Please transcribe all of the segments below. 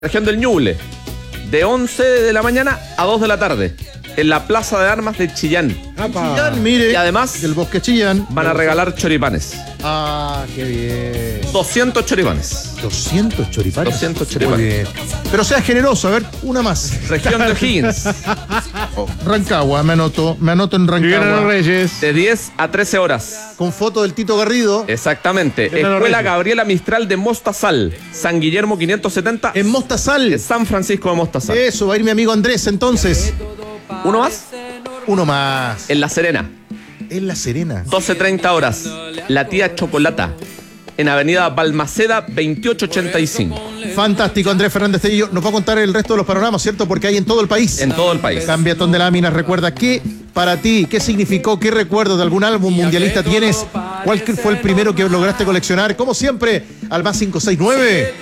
región del Ñuble, de 11 de la mañana a 2 de la tarde, en la Plaza de Armas de Chillán. Chillán, mire. Y además, del bosque Chillán. van a regalar choripanes. Ah, qué bien. 200 choripanes. 200 choripanes. 200 choripanes. Muy bien. Pero sea generoso, a ver, una más. Región de O'Higgins, Rancagua, me anoto en Rancagua. Reyes. de 10 a 13 horas. Con foto del Tito Garrido. Exactamente. Enano Escuela Reyes. Gabriela Mistral de Mostazal, San Guillermo 570, En Mostazal. San Francisco de Mostazal. Eso, va a ir mi amigo Andrés entonces. Uno más, Uno más. en La Serena, En La Serena. 12:30 horas, La Tía Chocolata, en Avenida Balmaceda 2885, Fantástico, Andrés Fernández Tello. Nos va a contar el resto de los panoramas, ¿cierto? Porque hay en todo el país. en todo el país. Cambiatón de láminas, recuerda qué para ti, qué significó, qué recuerdos de algún álbum mundialista tienes, cuál fue el primero que lograste coleccionar, como siempre, al más 569.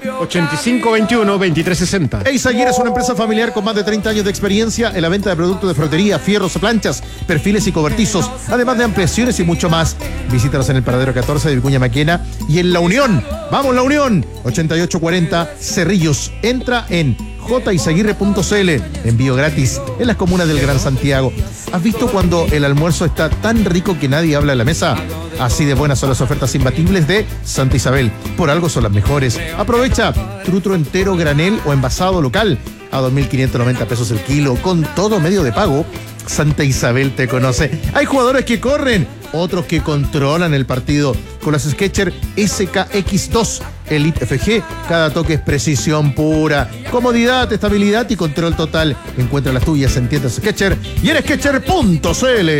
8521-2360. Eizaguirre es una empresa familiar con más de 30 años de experiencia en la venta de productos de ferretería, fierros, planchas, perfiles y cobertizos, además de ampliaciones y mucho más. Visítanos en el paradero 14 de Vicuña Maquena y en La Unión. ¡Vamos, La Unión! 8840 Cerrillos. Entra en jizaguirre.cl. Envío gratis en las comunas del Gran Santiago. ¿Has visto cuando el almuerzo está tan rico que nadie habla en la mesa? Así de buenas son las ofertas imbatibles de Santa Isabel. Por algo son las mejores. Aprovecha trutro entero, granel o envasado local a 2.590 pesos el kilo, con todo medio de pago. Santa Isabel te conoce. Hay jugadores que corren, otros que controlan el partido. Con las Skechers SKX2 Elite FG, cada toque es precisión pura, comodidad, estabilidad y control total. Encuentra las tuyas en tiendas Skechers y en Skechers.cl.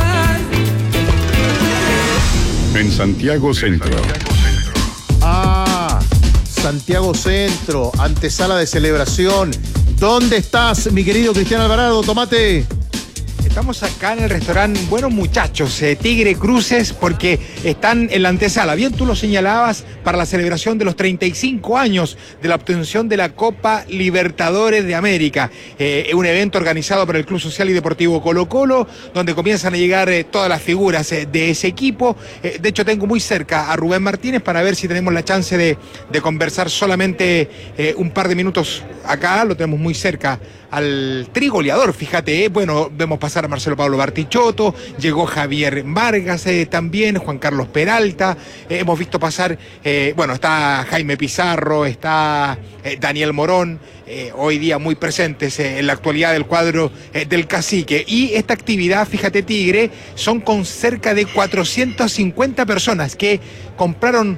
En Santiago Centro. Ah, Santiago Centro, antesala de celebración. ¿Dónde estás, mi querido Cristian Alvarado? Tomate. Estamos acá en el restaurante Buenos Muchachos, Tigre Cruces, porque están en la antesala. Bien, tú lo señalabas, para la celebración de los 35 años de la obtención de la Copa Libertadores de América. Un evento organizado por el Club Social y Deportivo Colo-Colo, donde comienzan a llegar todas las figuras de ese equipo. De hecho, tengo muy cerca a Rubén Martínez para ver si tenemos la chance de conversar solamente un par de minutos acá. Lo tenemos muy cerca al trigoleador, fíjate, bueno, vemos pasar a Marcelo Pablo Bartichotto, llegó Javier Vargas también, Juan Carlos Peralta, hemos visto pasar, bueno, está Jaime Pizarro, está Daniel Morón, hoy día muy presentes en la actualidad del cuadro del Cacique. Y esta actividad, fíjate, Tigre, son con cerca de 450 personas que compraron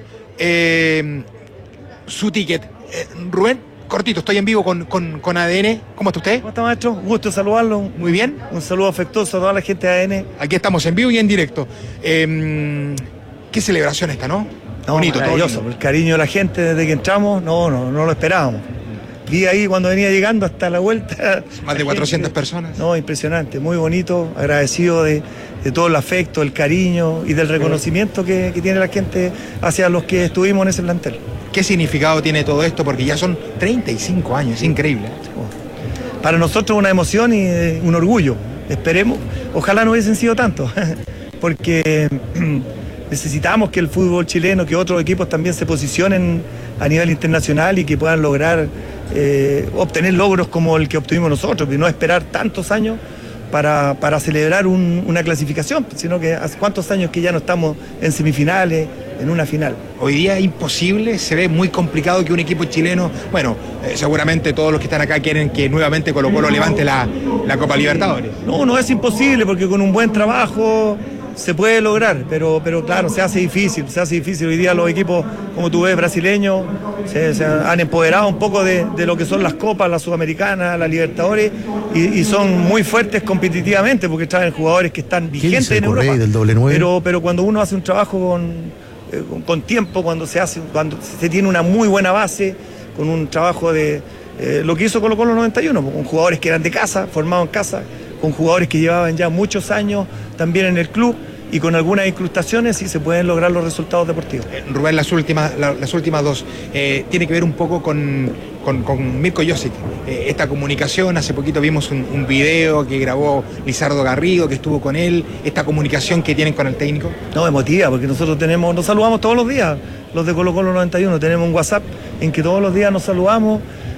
su ticket. Rubén, cortito, estoy en vivo con ADN. ¿Cómo está usted? ¿Cómo está, maestro? Un gusto saludarlo. Muy bien. Un saludo afectuoso a toda la gente de ADN. Aquí estamos en vivo y en directo. Qué celebración esta, ¿no? Bonito, maravilloso. todo. El cariño de la gente desde que entramos, no lo esperábamos. Vi ahí cuando venía llegando hasta la vuelta. Más de 400 personas. No, impresionante, muy bonito, agradecido de todo el afecto, el cariño y del reconocimiento que tiene la gente hacia los que estuvimos en ese plantel. ¿Qué significado tiene todo esto? Porque ya son 35 años, es increíble. Para nosotros una emoción y un orgullo. Esperemos, ojalá no hubiesen sido tantos, porque necesitamos que el fútbol chileno, que otros equipos también se posicionen a nivel internacional y que puedan lograr obtener logros como el que obtuvimos nosotros, y no esperar tantos años para celebrar una clasificación, sino que hace cuántos años que ya no estamos en semifinales, en una final. Hoy día es imposible, se ve muy complicado que un equipo chileno, bueno, seguramente todos los que están acá quieren que nuevamente Colo-Colo levante la Copa Libertadores. No es imposible, porque con un buen trabajo se puede lograr, pero claro, se hace difícil. Hoy día los equipos, como tú ves, brasileños, se han empoderado un poco de lo que son las copas, la Sudamericana, la Libertadores, y son muy fuertes competitivamente, porque traen jugadores que están vigentes en Europa. Del doble 9? Pero cuando uno hace un trabajo con tiempo, cuando se tiene una muy buena base, con un trabajo de lo que hizo Colo-Colo 91, con jugadores que eran de casa, formados en casa, con jugadores que llevaban ya muchos años también en el club, y con algunas incrustaciones sí se pueden lograr los resultados deportivos. Rubén, las últimas dos, tiene que ver un poco con Mirko Josic. Esta comunicación, hace poquito vimos un video que grabó Lizardo Garrido, que estuvo con él, esta comunicación que tienen con el técnico. No, emotiva, porque nosotros nos saludamos todos los días, los de Colo-Colo 91, tenemos un WhatsApp en que todos los días nos saludamos,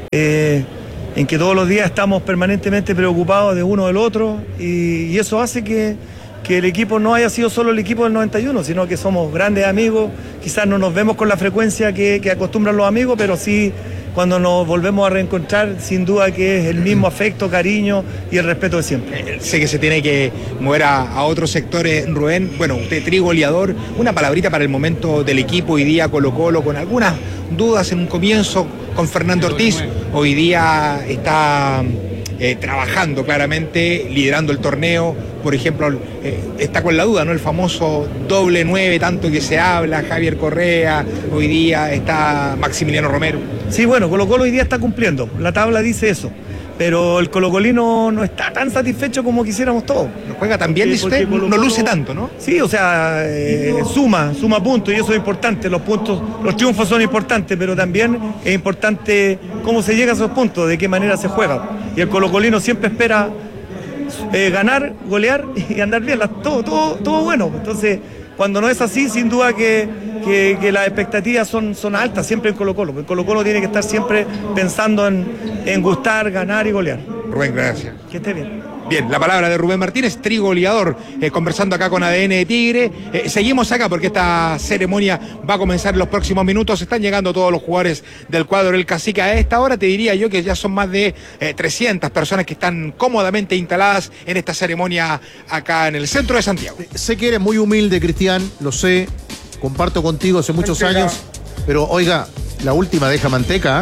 en que todos los días estamos permanentemente preocupados de uno del otro y eso hace que el equipo no haya sido solo el equipo del 91, sino que somos grandes amigos. Quizás no nos vemos con la frecuencia que acostumbran los amigos, pero sí cuando nos volvemos a reencontrar, sin duda que es el mismo afecto, cariño y el respeto de siempre. Sé que se tiene que mover a otros sectores, Rubén. Bueno, usted trigoleador, una palabrita para el momento del equipo hoy día Colo-Colo, con algunas dudas en un comienzo con Fernando Ortiz. Hoy día está trabajando claramente, liderando el torneo. Por ejemplo, está con la duda, ¿no? El famoso doble 9, tanto que se habla, Javier Correa, hoy día está Maximiliano Romero. Sí, bueno, Colo-Colo hoy día está cumpliendo, la tabla dice eso, pero el colocolino no está tan satisfecho como quisiéramos todos. ¿No juega tan bien, dice usted? No luce tanto, ¿no? Sí, o sea, suma puntos y eso es importante, los triunfos son importantes, pero también es importante cómo se llega a esos puntos, de qué manera se juega. Y el colocolino siempre espera ganar, golear y andar bien, todo bueno. Entonces, cuando no es así, sin duda que las expectativas son altas siempre en Colo-Colo. El Colo-Colo tiene que estar siempre pensando en gustar, ganar y golear. Rubén, gracias. Que esté bien. Bien, la palabra de Rubén Martínez, trigoleador, conversando acá con ADN de Tigre. Seguimos acá porque esta ceremonia va a comenzar en los próximos minutos. Están llegando todos los jugadores del cuadro del Cacique. A esta hora te diría yo que ya son más de 300 personas que están cómodamente instaladas en esta ceremonia acá en el centro de Santiago. Sé que eres muy humilde, Cristian, lo sé, comparto contigo hace muchos años, pero oiga, la última deja manteca.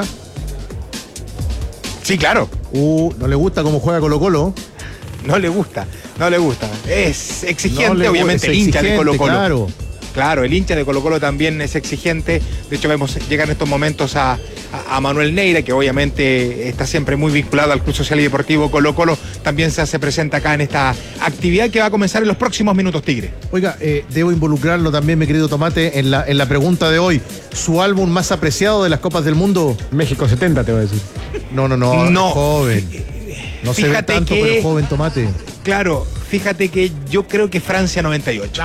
Sí, claro. No le gusta cómo juega Colo-Colo. No le gusta. Es exigente, No obviamente, el hincha de Colo-Colo. Claro, el hincha de Colo-Colo también es exigente. De hecho, vemos llegar en estos momentos a Manuel Neira, que obviamente está siempre muy vinculado al Club Social y Deportivo Colo-Colo. También se hace presente acá en esta actividad que va a comenzar en los próximos minutos, Tigre. Oiga, debo involucrarlo también, mi querido Tomate, en la pregunta de hoy. ¿Su álbum más apreciado de las Copas del Mundo? México 70, te voy a decir. No, joven. No se ve tanto, pero joven, Tomate. Claro, fíjate que yo creo que Francia 98.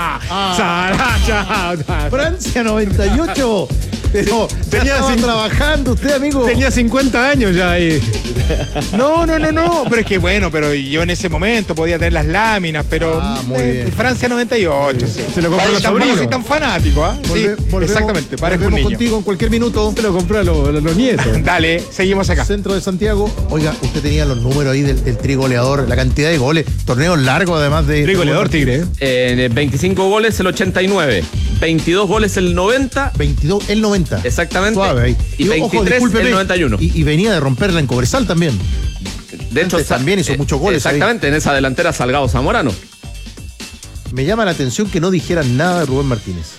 Francia 98. Pero estaba trabajando usted, amigo. Tenía 50 años ya ahí. No. Pero es que bueno, pero yo en ese momento podía tener las láminas, pero muy bien. Francia 98. Sí. Se lo compró a los Tampoco sobrinos. soy tan fanático, ¿ah? Sí, exactamente, parezco un niño. Contigo en cualquier minuto. Se lo compró a los nietos. Dale, seguimos acá. Centro de Santiago. Oiga, usted tenía los números ahí del trigoleador, la cantidad de goles, torneo largo además de... Trigoleador, Tigre. 25 goles el 89, 22 goles el 90. 22, el 90. Exactamente. Suave ahí. Y 23 el 91. Y venía de romperla en Cobresal también. De hecho, también hizo muchos goles. Exactamente, en esa delantera Salgado Zamorano. Me llama la atención que no dijeran nada de Rubén Martínez.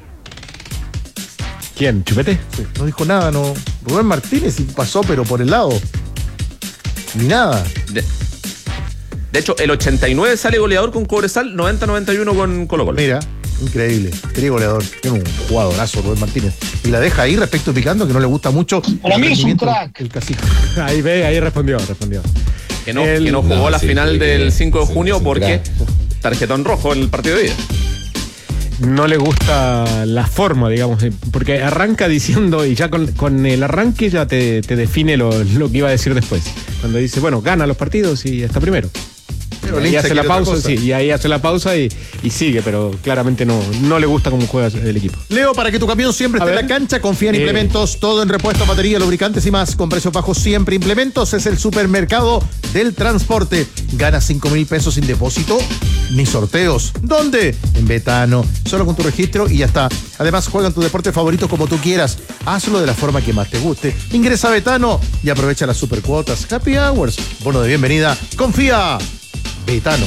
¿Quién? ¿Chupete? Sí, no dijo nada, no. Rubén Martínez pasó, pero por el lado. Ni nada. De hecho, el 89 sale goleador con Cobresal, 90-91 con Colo-Colo. Mira, increíble. Trigoleador. Tiene un jugadorazo Rubén Martínez. Y la deja ahí respecto picando, que no le gusta mucho. Para mí es un crack. El Cacique. Ahí respondió. Que no jugó la final del 5 de junio porque tarjetón rojo en el partido de ida. No le gusta la forma, digamos, porque arranca diciendo, y ya con el arranque ya te define lo que iba a decir después. Cuando dice, bueno, gana los partidos y está primero. Pero y hace la pausa, sí, y ahí hace la pausa y sigue, pero claramente no le gusta cómo juega el equipo. Leo, para que tu camión siempre esté en la cancha, confía en Implementos, todo en repuestos, batería, lubricantes y más, con precios bajos siempre. Implementos es el supermercado del transporte. Gana 5,000 pesos sin depósito ni sorteos. ¿Dónde? En Betano, solo con tu registro y ya está. Además, juegan tu deporte favorito como tú quieras. Hazlo de la forma que más te guste. Ingresa a Betano y aprovecha las supercuotas, happy hours, bono de bienvenida. Confía. Betano.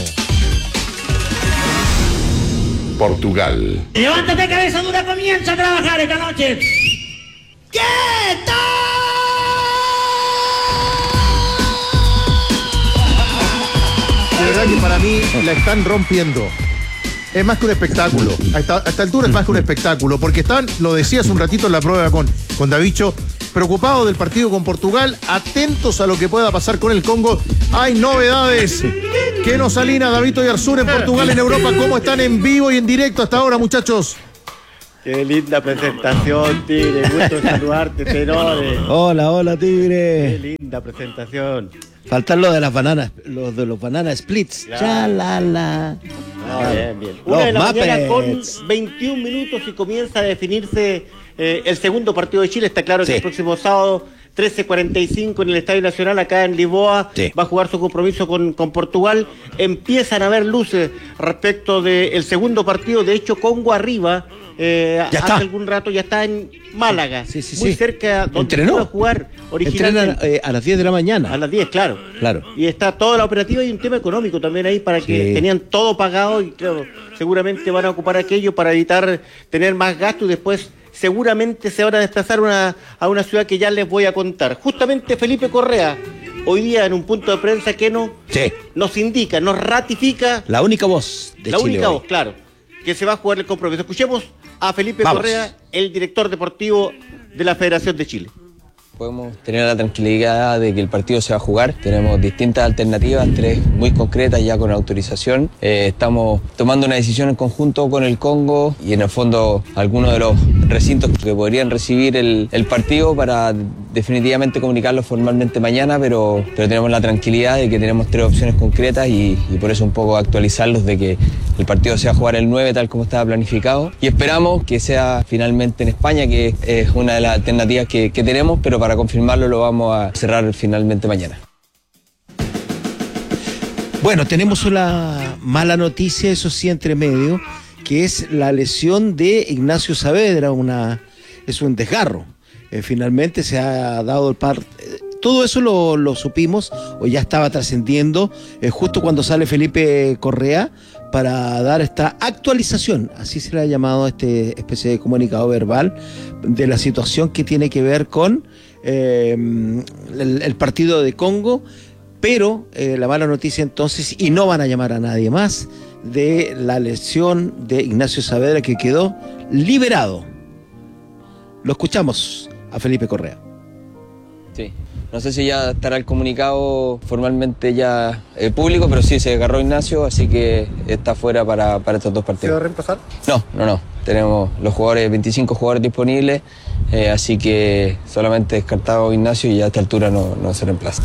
Portugal. Levántate, cabeza dura, comienza a trabajar esta noche. ¿Qué tal? De verdad que para mí la están rompiendo. Es más que un espectáculo. A esta altura es más que un espectáculo. Porque están, lo decía hace un ratito en la prueba con Davicho, preocupados del partido con Portugal, atentos a lo que pueda pasar con el Congo. Hay novedades. Keno Salinas, Davito y Arzur en Portugal, en Europa. ¿Cómo están en vivo y en directo hasta ahora, muchachos? Qué linda presentación, Tigre. Gusto saludarte, tenores. Hola, Qué Tigre. linda presentación. Faltan los de las bananas, los de los banana splits. Claro. Chalala. Bien. Los Una de la mañana con Muppets. 21 minutos y comienza a definirse el segundo partido de Chile. Está claro que Sí. el próximo sábado 13:45 en el Estadio Nacional, acá en Lisboa, Sí. va a jugar su compromiso con Portugal. Empiezan a haber luces respecto del segundo partido. De hecho, Congo arriba, hace está. algún rato ya está en Málaga, Sí. muy cerca donde Entrenó. iba a jugar originalmente. Entrenan a las 10 de la mañana. A las 10, claro. Claro. Y está toda la operativa y un tema económico también ahí para que Sí. tenían todo pagado y claro, seguramente van a ocupar aquello para evitar tener más gastos y después seguramente se van a desplazar a una ciudad que ya les voy a contar. Justamente Felipe Correa, hoy día en un punto de prensa que Sí. nos indica, nos ratifica La única voz de la Chile única hoy. voz, claro, que se va a jugar el compromiso. Escuchemos a Felipe Vamos. Correa, el director deportivo de la Federación de Chile. Podemos tener la tranquilidad de que el partido se va a jugar. Tenemos distintas alternativas, 3 muy concretas ya con autorización. Estamos tomando una decisión en conjunto con el Congo y en el fondo algunos de los recintos que podrían recibir el partido para definitivamente comunicarlo formalmente mañana, pero tenemos la tranquilidad de que tenemos 3 opciones concretas y por eso un poco actualizarlos de que el partido se va a jugar el 9 tal como estaba planificado y esperamos que sea finalmente en España, que es una de las alternativas que tenemos, pero para confirmarlo lo vamos a cerrar finalmente mañana. Bueno, tenemos una mala noticia, eso sí, entre medio, que es la lesión de Ignacio Saavedra, es un desgarro. Finalmente se ha dado el par. Todo eso lo supimos, o ya estaba trascendiendo, justo cuando sale Felipe Correa para dar esta actualización, así se le ha llamado a este especie de comunicado verbal, de la situación que tiene que ver con el partido de Congo, pero la mala noticia entonces, y no van a llamar a nadie más, de la lesión de Ignacio Saavedra, que quedó liberado. Lo escuchamos a Felipe Correa. Sí. No sé si ya estará el comunicado formalmente ya público, pero sí, se agarró Ignacio, así que está fuera para estos 2 partidos. ¿Se va a reemplazar? No. Tenemos los jugadores, 25 jugadores disponibles, así que solamente descartado Ignacio y ya a esta altura no se reemplaza.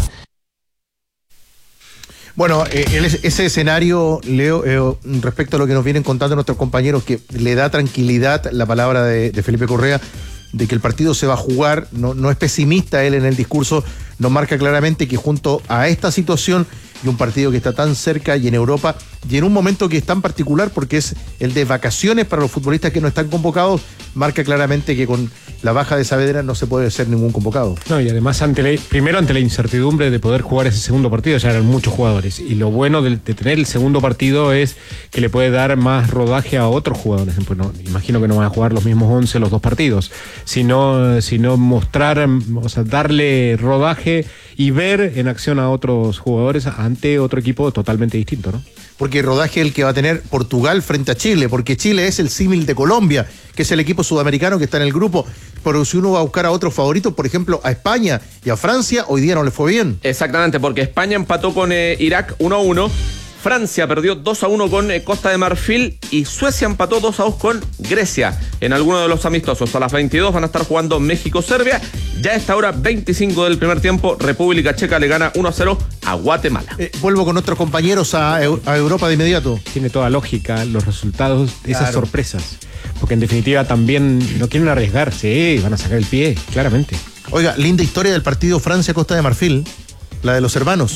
Bueno, ese escenario, Leo, respecto a lo que nos vienen contando nuestros compañeros, que le da tranquilidad la palabra de Felipe Correa, de que el partido se va a jugar, no es pesimista él en el discurso, nos marca claramente que junto a esta situación y un partido que está tan cerca y en Europa, y en un momento que es tan particular porque es el de vacaciones para los futbolistas que no están convocados, marca claramente que con la baja de Saavedra no se puede ser ningún convocado. No, y además primero ante la incertidumbre de poder jugar ese segundo partido, ya eran muchos jugadores, y lo bueno de tener el segundo partido es que le puede dar más rodaje a otros jugadores. Pues imagino que no van a jugar los mismos 11 los 2 partidos, sino mostrar, o sea, darle rodaje y ver en acción a otros jugadores ante otro equipo totalmente distinto, ¿no? Porque rodaje es el que va a tener Portugal frente a Chile, porque Chile es el símil de Colombia, que es el equipo sudamericano que está en el grupo. Pero si uno va a buscar a otros favoritos, por ejemplo, a España y a Francia, hoy día no le fue bien. Exactamente, porque España empató con Irak 1-1. Francia perdió 2-1 con Costa de Marfil y Suecia empató 2-2 con Grecia en alguno de los amistosos. A las 22 van a estar jugando México-Serbia. Ya a esta hora 25 del primer tiempo, República Checa le gana 1-0 a Guatemala. Vuelvo con nuestros compañeros a Europa de inmediato. Tiene toda lógica los resultados de esas Claro. sorpresas, porque en definitiva también no quieren arriesgarse, van a sacar el pie, claramente. Oiga, linda historia del partido Francia-Costa de Marfil, la de los hermanos.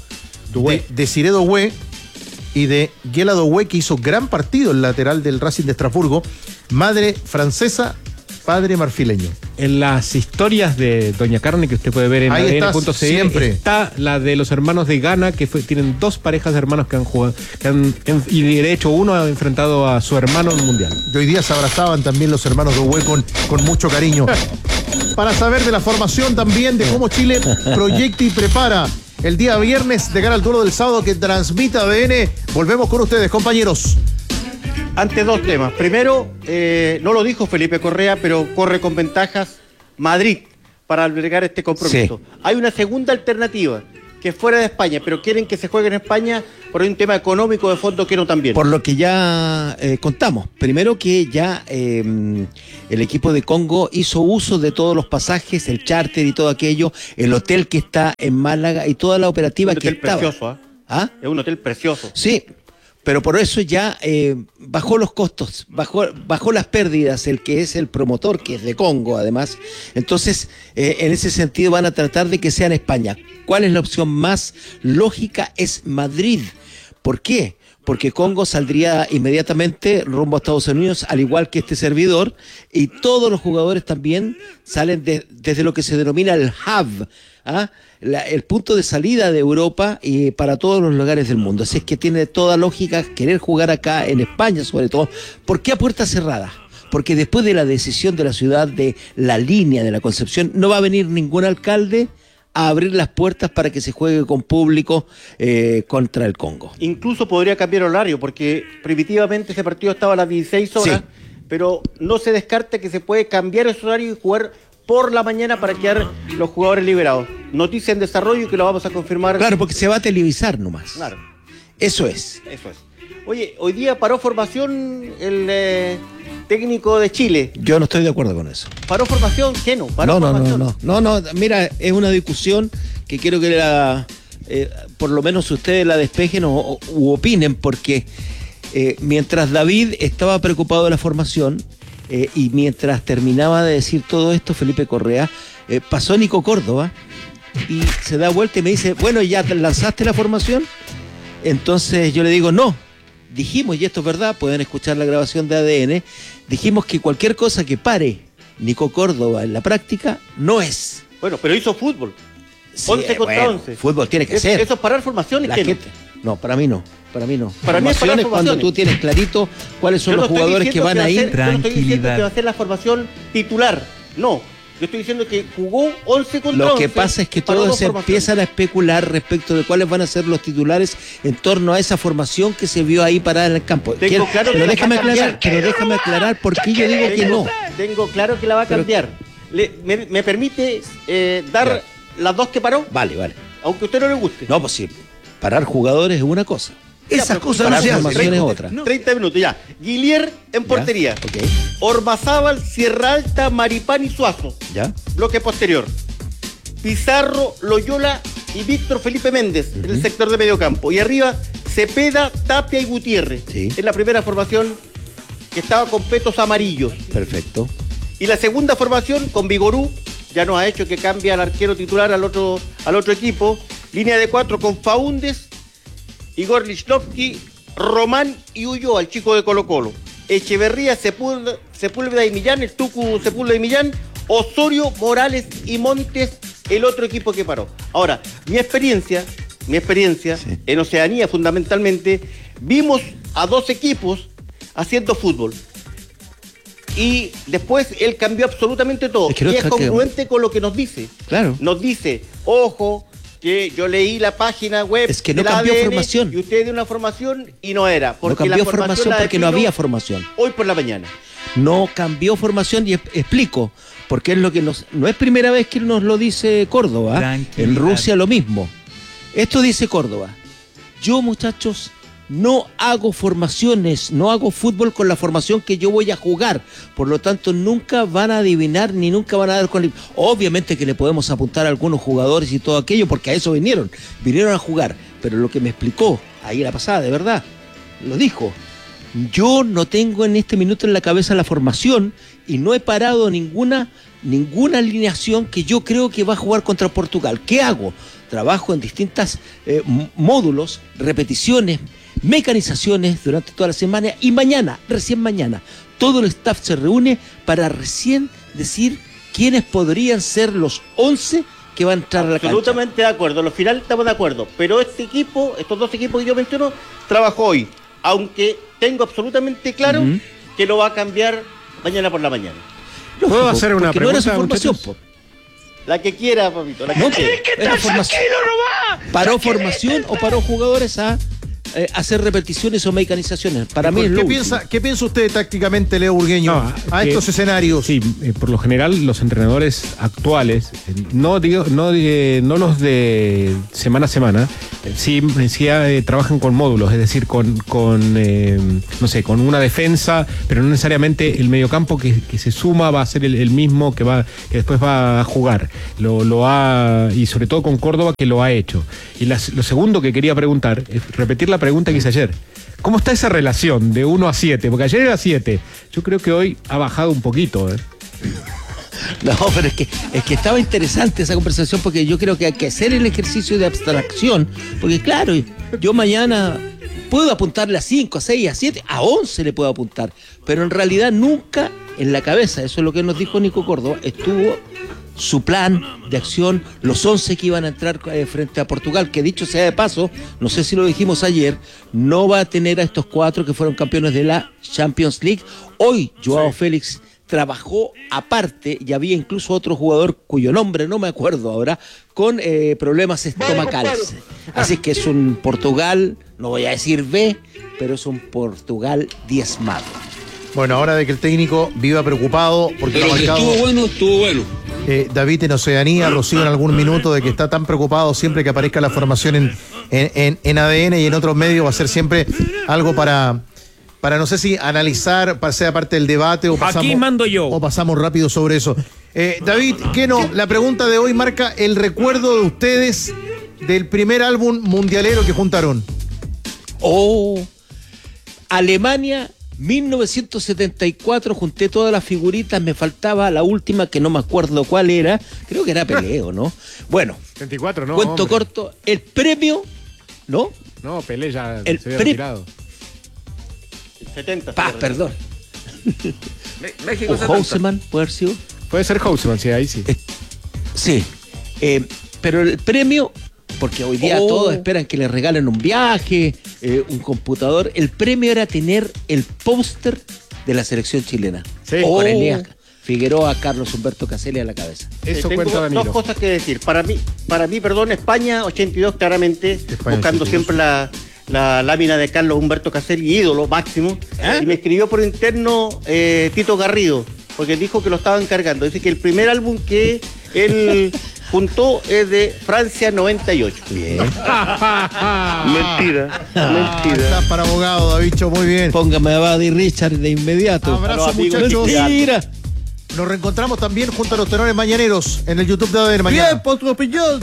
De Ciré Doué y de Guela Doué, que hizo gran partido, el lateral del Racing de Estrasburgo, madre francesa, padre marfileño. En las historias de Doña Carne que usted puede ver en Ahí ADN.cl siempre. está la de los hermanos de Ghana, que tienen 2 parejas de hermanos que han jugado, y de hecho uno ha enfrentado a su hermano en un mundial. Y hoy día se abrazaban también los hermanos Doué con mucho cariño. Para saber de la formación también, de cómo Chile proyecta y prepara el día viernes de cara al duelo del sábado que transmite ADN, volvemos con ustedes, compañeros. Ante 2 temas. Primero, no lo dijo Felipe Correa, pero corre con ventajas Madrid para albergar este compromiso. Sí. Hay una segunda alternativa, que fuera de España, pero quieren que se juegue en España por un tema económico de fondo quiero también. Por lo que ya contamos. Primero que ya el equipo de Congo hizo uso de todos los pasajes, el charter y todo aquello, el hotel que está en Málaga y toda la operativa que estaba. Precioso, ¿Ah? Es un hotel precioso. Sí, pero por eso ya bajó los costos, bajó las pérdidas, el que es el promotor, que es de Congo además. Entonces, en ese sentido van a tratar de que sea en España. ¿Cuál es la opción más lógica? Es Madrid. ¿Por qué? Porque Congo saldría inmediatamente rumbo a Estados Unidos, al igual que este servidor, y todos los jugadores también salen desde lo que se denomina el hub, el punto de salida de Europa y para todos los lugares del mundo. Así es que tiene toda lógica querer jugar acá en España, sobre todo. ¿Por qué a puerta cerrada? Porque después de la decisión de la ciudad de la línea de la Concepción, no va a venir ningún alcalde a abrir las puertas para que se juegue con público contra el Congo. Incluso podría cambiar horario, porque primitivamente ese partido estaba a las 16 horas, sí, pero no se descarta que se puede cambiar ese horario y jugar por la mañana para quedar los jugadores liberados. Noticia en desarrollo que lo vamos a confirmar. Claro, porque se va a televisar nomás. Claro. Eso es. Oye, hoy día paró formación el técnico de Chile. Yo no estoy de acuerdo con eso. ¿Paró formación? ¿Qué no? No, mira, es una discusión que quiero que por lo menos ustedes la despejen u opinen, porque mientras David estaba preocupado de la formación y mientras terminaba de decir todo esto, Felipe Correa, pasó Nico Córdoba y se da vuelta y me dice, bueno, ¿ya te lanzaste la formación? Entonces yo le digo, no. Dijimos, y esto es verdad, pueden escuchar la grabación de ADN, dijimos que cualquier cosa que pare Nico Córdoba en la práctica no es. Bueno, pero hizo fútbol. Sí, 11 contra 11. Fútbol tiene que ser. Eso es parar formaciones. No, para mí no. Para mí es formaciones cuando tú tienes clarito cuáles son los jugadores que van a ir. Yo no estoy diciendo que va a ser la formación titular. No. Yo estoy diciendo que jugó 11 contra 11. Lo que pasa es que todos se empiezan a especular respecto de cuáles van a ser los titulares en torno a esa formación que se vio ahí parada en el campo. Pero déjame aclarar por qué yo digo que no. Tengo claro que la va a cambiar. ¿Me permite dar las dos que paró? Vale. Aunque a usted no le guste. No, pues sí. Parar jugadores es una cosa. Esas cosas no se hacen. Es otra. 30 minutos, ya. Guilier en portería. Okay. Ormazábal, Sierra Alta, Maripán y Suazo. Ya. Bloque posterior. Pizarro, Loyola y Víctor Felipe Méndez en el sector de mediocampo. Y arriba, Cepeda, Tapia y Gutiérrez. Sí. Es la primera formación que estaba con petos amarillos. Perfecto. Y la segunda formación con Vigorú, ya nos ha hecho que cambie al arquero titular al otro equipo. Línea de 4 con Faúndes, Igor Lichnowsky, Román y Ulloa, el chico de Colo-Colo. Echeverría, Sepúlveda y Millán, el Tucu Sepúlveda y Millán, Osorio, Morales y Montes, el otro equipo que paró. Ahora, mi experiencia sí, en Oceanía fundamentalmente, vimos a dos equipos haciendo fútbol. Y después él cambió absolutamente todo. Es que y es congruente con lo que nos dice. Claro. Nos dice, ojo, que yo leí la página web. Es que no cambió ADN, formación. Y usted dio una formación y no era. Porque no cambió formación porque no había formación. Hoy por la mañana. No cambió formación y explico. Porque es lo que no es primera vez que nos lo dice Córdoba. En Rusia lo mismo. Esto dice Córdoba. Yo, muchachos, no hago formaciones, no hago fútbol con la formación que yo voy a jugar. Por lo tanto, nunca van a adivinar ni nunca van a dar con... Obviamente que le podemos apuntar a algunos jugadores y todo aquello, porque a eso vinieron a jugar. Pero lo que me explicó ahí la pasada, de verdad, lo dijo. Yo no tengo en este minuto en la cabeza la formación y no he parado ninguna alineación que yo creo que va a jugar contra Portugal. ¿Qué hago? Trabajo en distintos módulos, repeticiones, mecanizaciones durante toda la semana y recién mañana, todo el staff se reúne para recién decir quiénes podrían ser los 11 que van a entrar a la cancha. Absolutamente de acuerdo, en lo final estamos de acuerdo, pero estos dos equipos que yo menciono, trabajó hoy, aunque tengo absolutamente claro que lo va a cambiar mañana por la mañana. ¿Puedo hacer una pregunta? No era su formación, la que quiera, papito. ¿Paró formación o paró jugadores a hacer repeticiones o mecanizaciones. Para mí es lo último. ¿Qué piensa usted tácticamente, Leo Burgueño, a estos escenarios? Sí, por lo general los entrenadores actuales, no los de semana a semana, sí trabajan con módulos, es decir, con una defensa, pero no necesariamente el mediocampo que se suma va a ser el mismo que después va a jugar. Y sobre todo con Córdoba, que lo ha hecho. Y lo segundo que quería preguntar es repetir la pregunta que hice ayer. ¿Cómo está esa relación de 1 a 7? Porque ayer era 7. Yo creo que hoy ha bajado un poquito. No, pero es que estaba interesante esa conversación, porque yo creo que hay que hacer el ejercicio de abstracción. Porque claro, yo mañana puedo apuntarle a 5, a 6, a 7, a 11 le puedo apuntar. Pero en realidad nunca en la cabeza, eso es lo que nos dijo Nico Córdoba, estuvo su plan de acción, los 11 que iban a entrar frente a Portugal, que dicho sea de paso, no sé si lo dijimos ayer, no va a tener a estos 4 que fueron campeones de la Champions League. Hoy Joao Félix trabajó aparte, y había incluso otro jugador cuyo nombre no me acuerdo ahora, con problemas estomacales. Así que es un Portugal, no voy a decir B, pero es un Portugal diezmado. Bueno, ahora de que el técnico viva preocupado porque pero estuvo bueno. David en Oceanía, Rocío en algún minuto, de que está tan preocupado siempre que aparezca la formación en ADN y en otros medios, va a ser siempre algo para no sé si analizar, sea parte del debate o pasamos rápido sobre eso. David, la pregunta de hoy marca el recuerdo de ustedes del primer álbum mundialero que juntaron. Alemania 1974, junté todas las figuritas, me faltaba la última que no me acuerdo cuál era, creo que era Pelé, ¿o no? Bueno, 74, no, cuento corto, el premio, ¿no? No, Pelé ya el se había retirado. 70. Perdón. México o Houseman, ¿puede haber sido? Puede ser Houseman, sí, ahí sí. Sí, pero el premio, porque hoy día todos esperan que les regalen un viaje, un computador. El premio era tener el póster de la selección chilena. Sí. Con Elías Figueroa, Carlos Humberto Caselli a la cabeza. Eso tengo cuenta Danilo. Dos cosas que decir. Para mí, España 82 claramente, España buscando 82. siempre la lámina de Carlos Humberto Caselli, ídolo máximo. Y me escribió por interno Tito Garrido, porque dijo que lo estaban cargando. Dice que el primer álbum que él juntó es de Francia 98. Bien. Mentira. Estás para abogado, Davicho, muy bien. Póngame a Buddy Richard de inmediato. Abrazo, amigos, muchachos. Mentira. Nos reencontramos también junto a los tenores mañaneros en el YouTube de ADN mañana. Bien, por tu opinión.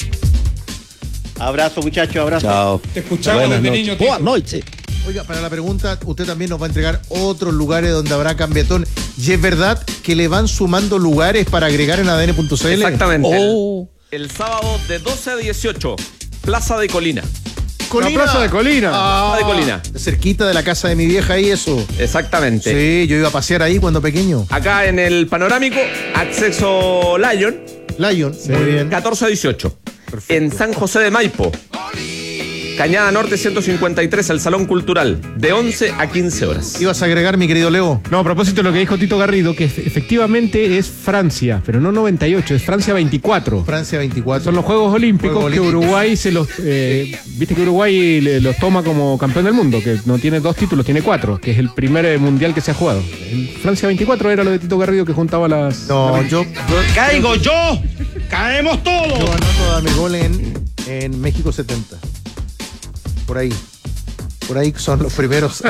Abrazo, muchachos, abrazo. Chao. Te escuchamos desde niño, Tito. Buenas noches. Oiga, para la pregunta, usted también nos va a entregar otros lugares donde habrá cambiatón. ¿Y es verdad que le van sumando lugares para agregar en ADN.cl? Exactamente. El sábado de 12 a 18, Plaza de Colina. Colina. La Plaza de Colina. Plaza de Colina. Cerquita de la casa de mi vieja ahí, eso. Exactamente. Sí, yo iba a pasear ahí cuando pequeño. Acá en el panorámico, acceso Lion, Muy bien. 14 a 18. Perfecto. En San José de Maipo, Cañada Norte 153, el Salón Cultural, de 11 a 15 horas. ¿Ibas a agregar, mi querido Leo? No, a propósito de lo que dijo Tito Garrido, que efectivamente es Francia, pero no 98, es Francia 24. Francia 24. Son los Juegos Olímpicos Juegos que Olímpicos. Uruguay viste que Uruguay los toma como campeón del mundo, que no tiene 2 títulos, tiene 4, que es el primer mundial que se ha jugado. El Francia 24 era lo de Tito Garrido que juntaba las... No, yo ¡Caigo yo! ¡Caemos todos! anoto a dar mi gol en México 70. Por ahí son los primeros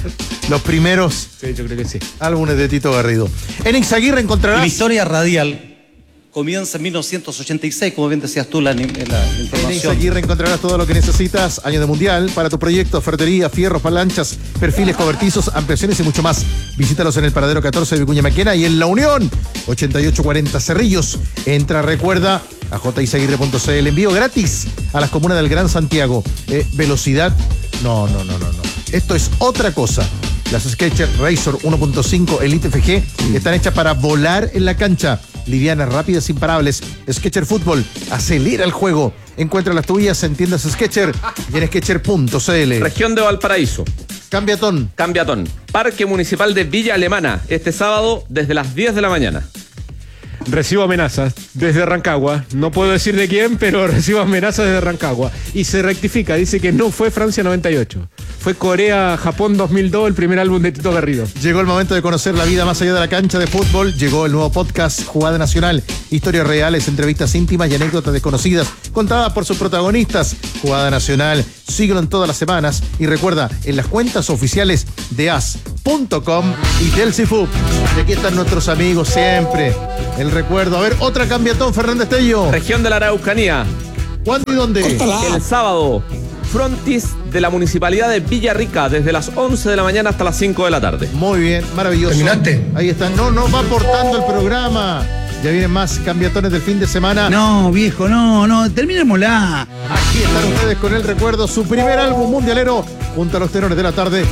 Sí, yo creo que sí. álbumes de Tito Garrido. En Ixaguirre La encontrarás historia radial comienza en 1986, como bien decías tú la En información. Ixaguirre encontrarás todo lo que necesitas. Año de mundial para tu proyecto, ferretería, fierros, palanchas, perfiles cobertizos, ampliaciones y mucho más. Visítalos en el paradero 14 de Vicuña Maquena y en La Unión 8840 Cerrillos. Entra, recuerda, a jizaguirre.cl. Envío gratis a las comunas del Gran Santiago. Velocidad, no. Esto es otra cosa. Las Skechers Razor 1.5 Elite FG están hechas para volar en la cancha. Livianas, rápidas, imparables. Skechers Fútbol, acelera el juego. Encuentra las tuyas en tiendas Skechers y en skechers.cl. Región de Valparaíso, Cambiatón. Parque Municipal de Villa Alemana, este sábado desde las 10 de la mañana. Recibo amenazas desde Rancagua. No puedo decir de quién, pero recibo amenazas desde Rancagua. Y se rectifica, dice que no fue Francia 98. Fue Corea-Japón 2002, el primer álbum de Tito Garrido. Llegó el momento de conocer la vida más allá de la cancha de fútbol. Llegó el nuevo podcast Jugada Nacional. Historias reales, entrevistas íntimas y anécdotas desconocidas contadas por sus protagonistas. Jugada Nacional. Síguelo en todas las semanas. Y recuerda, en las cuentas oficiales de as.com y Chelsea Food. Y aquí están nuestros amigos siempre. El recuerdo. A ver, otra cambiatón, Fernández Tello. Región de la Araucanía. ¿Cuándo y dónde? El sábado. Frontis de la Municipalidad de Villarrica, desde las 11 de la mañana hasta las 5 de la tarde. Muy bien, maravilloso. ¿Terminaste? Ahí están. No va aportando el programa. Ya vienen más cambiatones del fin de semana. No, viejo, no, terminémosla. Aquí están ustedes con el recuerdo, su primer álbum mundialero, junto a los tenores de la tarde,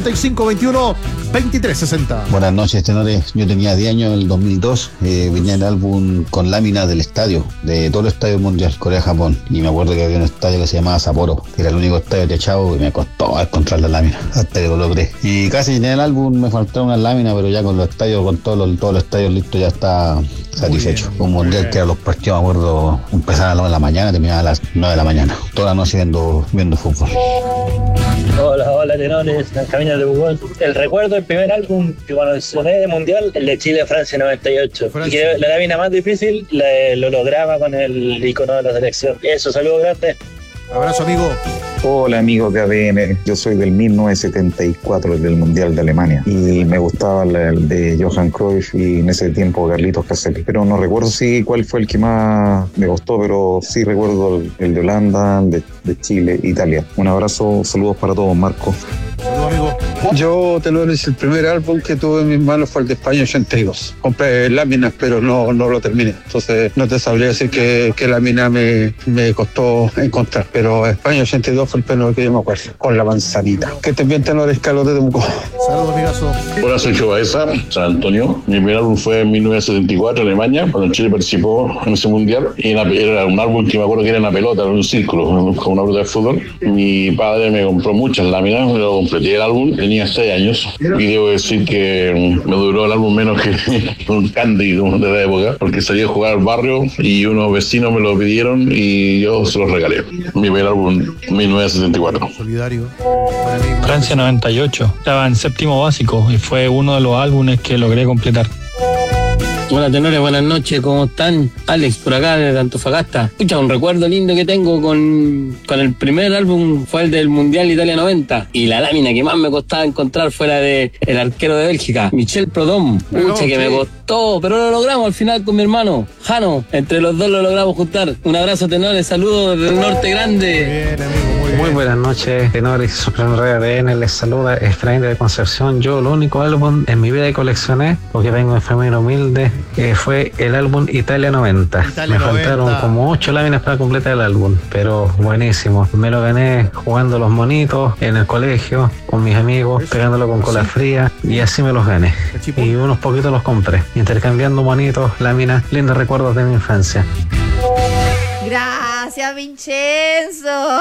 85-21-23-60. Buenas noches, tenores. Yo tenía 10 años en el 2002. Venía el álbum con láminas del estadio, de todo el estadio mundial, Corea-Japón. Y me acuerdo que había un estadio que se llamaba Sapporo, que era el único estadio techado, y me costó encontrar la lámina, hasta que lo logré. Y casi en el álbum me faltaron unas láminas, pero ya con los estadios, con todos los estadios listos, ya está satisfecho. Un mundial que a los partidos, me acuerdo, empezaban a las 9 de la mañana, terminaban a las 9 de la mañana. Toda la noche viendo fútbol. Hola tenores, Benjamín de Bugón. El recuerdo del primer álbum que cuando soné de mundial, el de Chile-Francia 98. Y que la lámina más difícil, el holograma con el icono de la selección. Eso, saludos grandes. Abrazo, amigo. Hola amigos de ADN, yo soy del 1974, del Mundial de Alemania, y me gustaba el de Johan Cruyff y en ese tiempo Carlitos Caselli, pero no recuerdo cuál fue el que más me gustó, pero sí recuerdo el de Holanda, de Chile, Italia. Un abrazo, saludos para todos, Marco. Saludos, amigo. Yo, tenores, el primer álbum que tuve en mis manos fue el de España 82. Compré láminas, pero no lo terminé. Entonces no te sabría decir qué lámina me costó encontrar. Pero España 82 fue el primero que yo me acuerdo, con la manzanita. Que estén bien, tenores, Carlos de Temuco. Saludos, amigazo. Hola, soy Baeza, San Antonio. Mi primer álbum fue en 1974, Alemania, cuando Chile participó en ese mundial. Y era un álbum que me acuerdo que era una pelota, era un círculo, con una pelota de fútbol. Mi padre me compró muchas láminas, lo completé el álbum, tenía 6 años. Y debo decir que me duró el álbum menos que un candy de la época, porque salí a jugar al barrio y unos vecinos me lo pidieron y yo se los regalé. Mi primer álbum, 1974. Solidario. Francia 98. Estaba en séptimo básico y fue uno de los álbumes que logré completar. Hola tenores, buenas noches, ¿cómo están? Alex, por acá desde Antofagasta. Escucha, un recuerdo lindo que tengo con el primer álbum fue el del Mundial Italia 90. Y la lámina que más me costaba encontrar fue la de el arquero de Bélgica, Michel Prudhomme. Pucha, que me costó, pero lo logramos al final con mi hermano, Jano. Entre los dos lo logramos juntar. Un abrazo, tenores, saludos desde el norte grande. Bien, amigo, muy bien. Muy buenas noches, tenores, Supremo ADN, les saluda Efraín de Concepción. Yo el único álbum en mi vida que coleccioné, porque vengo de familia humilde, fue el álbum Italia 90. Me faltaron como 8 láminas para completar el álbum, pero buenísimo. Me lo gané jugando los monitos en el colegio, con mis amigos, pegándolo con cola fría, y así me los gané. Y unos poquitos los compré, intercambiando monitos, láminas, lindos recuerdos de mi infancia. Gracias, Vincenzo.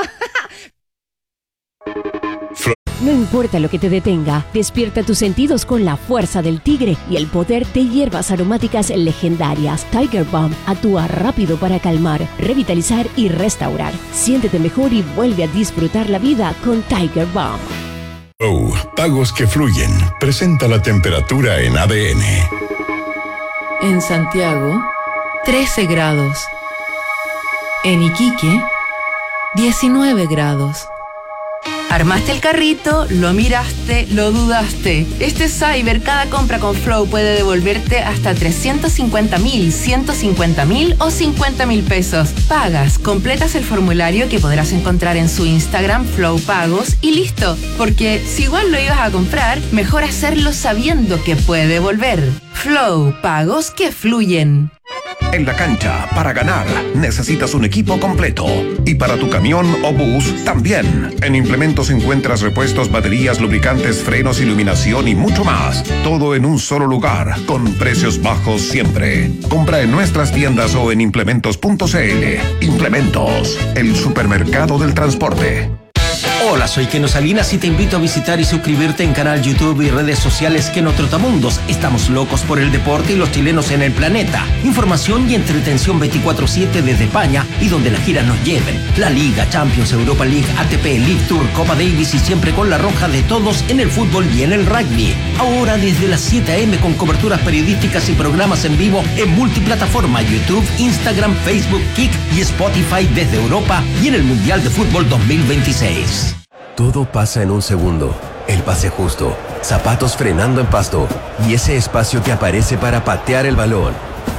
No importa lo que te detenga, despierta tus sentidos con la fuerza del tigre y el poder de hierbas aromáticas legendarias. Tiger Balm actúa rápido para calmar, revitalizar y restaurar. Siéntete mejor y vuelve a disfrutar la vida con Tiger Balm. Pagos que fluyen. Presenta la temperatura en ADN. En Santiago, 13 grados. En Iquique, 19 grados. Armaste el carrito, lo miraste, lo dudaste. Este Cyber, cada compra con Flow puede devolverte hasta 350.000, 150.000 o 50.000 pesos. Pagas, completas el formulario que podrás encontrar en su Instagram Flow Pagos y listo. Porque si igual lo ibas a comprar, mejor hacerlo sabiendo que puede devolver. Flow Pagos que fluyen. En la cancha, para ganar, necesitas un equipo completo. Y para tu camión o bus, también. En Implementos encuentras repuestos, baterías, lubricantes, frenos, iluminación y mucho más. Todo en un solo lugar, con precios bajos siempre. Compra en nuestras tiendas o en implementos.cl. Implementos, el supermercado del transporte. Hola, soy Keno Salinas y te invito a visitar y suscribirte en canal YouTube y redes sociales Keno Trotamundos. Estamos locos por el deporte y los chilenos en el planeta. Información y entretención 24/7 desde España y donde las giras nos lleven. La Liga, Champions, Europa League, ATP, League Tour, Copa Davis y siempre con la roja de todos en el fútbol y en el rugby. Ahora desde las 7 a.m. con coberturas periodísticas y programas en vivo en multiplataforma YouTube, Instagram, Facebook, Kik y Spotify desde Europa y en el Mundial de Fútbol 2026. Todo pasa en un segundo. El pase justo, zapatos frenando en pasto y ese espacio que aparece para patear el balón.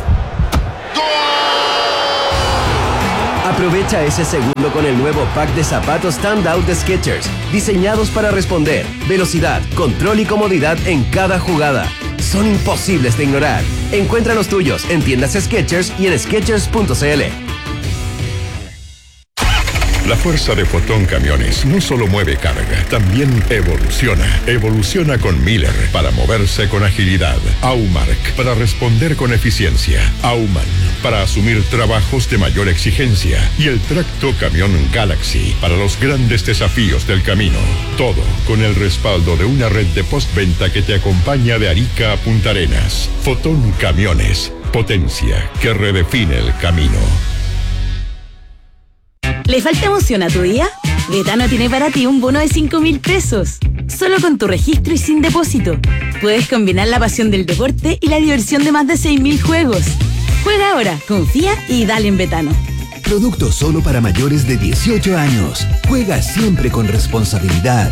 Aprovecha ese segundo con el nuevo pack de zapatos Standout de Skechers, diseñados para responder, velocidad, control y comodidad en cada jugada. Son imposibles de ignorar. Encuentra los tuyos en tiendas Skechers y en Skechers.cl. La fuerza de Fotón Camiones no solo mueve carga, también evoluciona. Evoluciona con Miller para moverse con agilidad. Aumark para responder con eficiencia. Auman para asumir trabajos de mayor exigencia. Y el tracto camión Galaxy para los grandes desafíos del camino. Todo con el respaldo de una red de postventa que te acompaña de Arica a Punta Arenas. Fotón Camiones. Potencia que redefine el camino. ¿Le falta emoción a tu día? Betano tiene para ti un bono de 5.000 pesos. Solo con tu registro y sin depósito. Puedes combinar la pasión del deporte y la diversión de más de 6.000 juegos. Juega ahora, confía y dale en Betano. Producto solo para mayores de 18 años. Juega siempre con responsabilidad.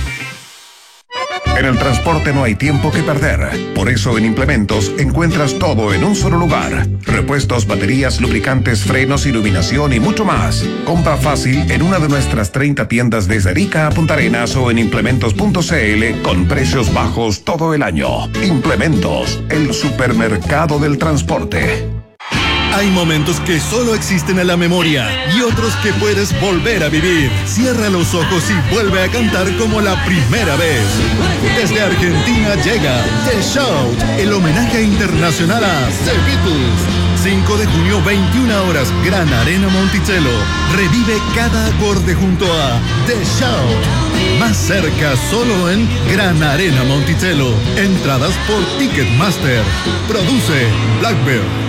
En el transporte no hay tiempo que perder. Por eso en Implementos encuentras todo en un solo lugar. Repuestos, baterías, lubricantes, frenos, iluminación y mucho más. Compra fácil en una de nuestras 30 tiendas desde Arica a Punta Arenas o en implementos.cl con precios bajos todo el año. Implementos, el supermercado del transporte. Hay momentos que solo existen en la memoria y otros que puedes volver a vivir. Cierra los ojos y vuelve a cantar como la primera vez. Desde Argentina llega The Shout, el homenaje internacional a The Beatles. 5 de junio, 21 horas, Gran Arena Monticello. Revive cada acorde junto a The Shout. Más cerca solo en Gran Arena Monticello. Entradas por Ticketmaster. Produce Blackbird.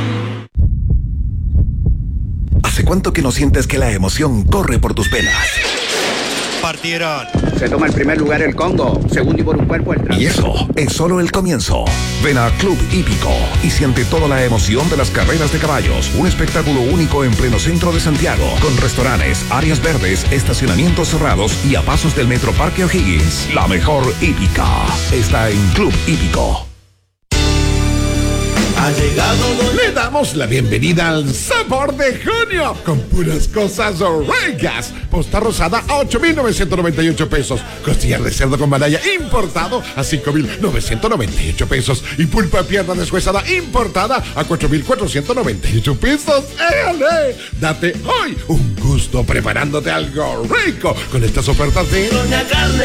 ¿Hace cuánto que no sientes que la emoción corre por tus venas? Partieron. Se toma el primer lugar el Congo, segundo y por un cuerpo el Y eso es solo el comienzo. Ven a Club Hípico y siente toda la emoción de las carreras de caballos. Un espectáculo único en pleno centro de Santiago, con restaurantes, áreas verdes, estacionamientos cerrados y a pasos del Metro Parque O'Higgins. La mejor hípica está en Club Hípico. Ha llegado, le damos la bienvenida al sabor de junio, con puras cosas ricas. Posta rosada a 8.998 pesos. Costillar de cerdo con manalla importado a 5.998 pesos. Y pulpa de pierna deshuesada importada a 4.498 pesos. ¡Éale! Date hoy un gusto preparándote algo rico con estas ofertas de Doña Carne.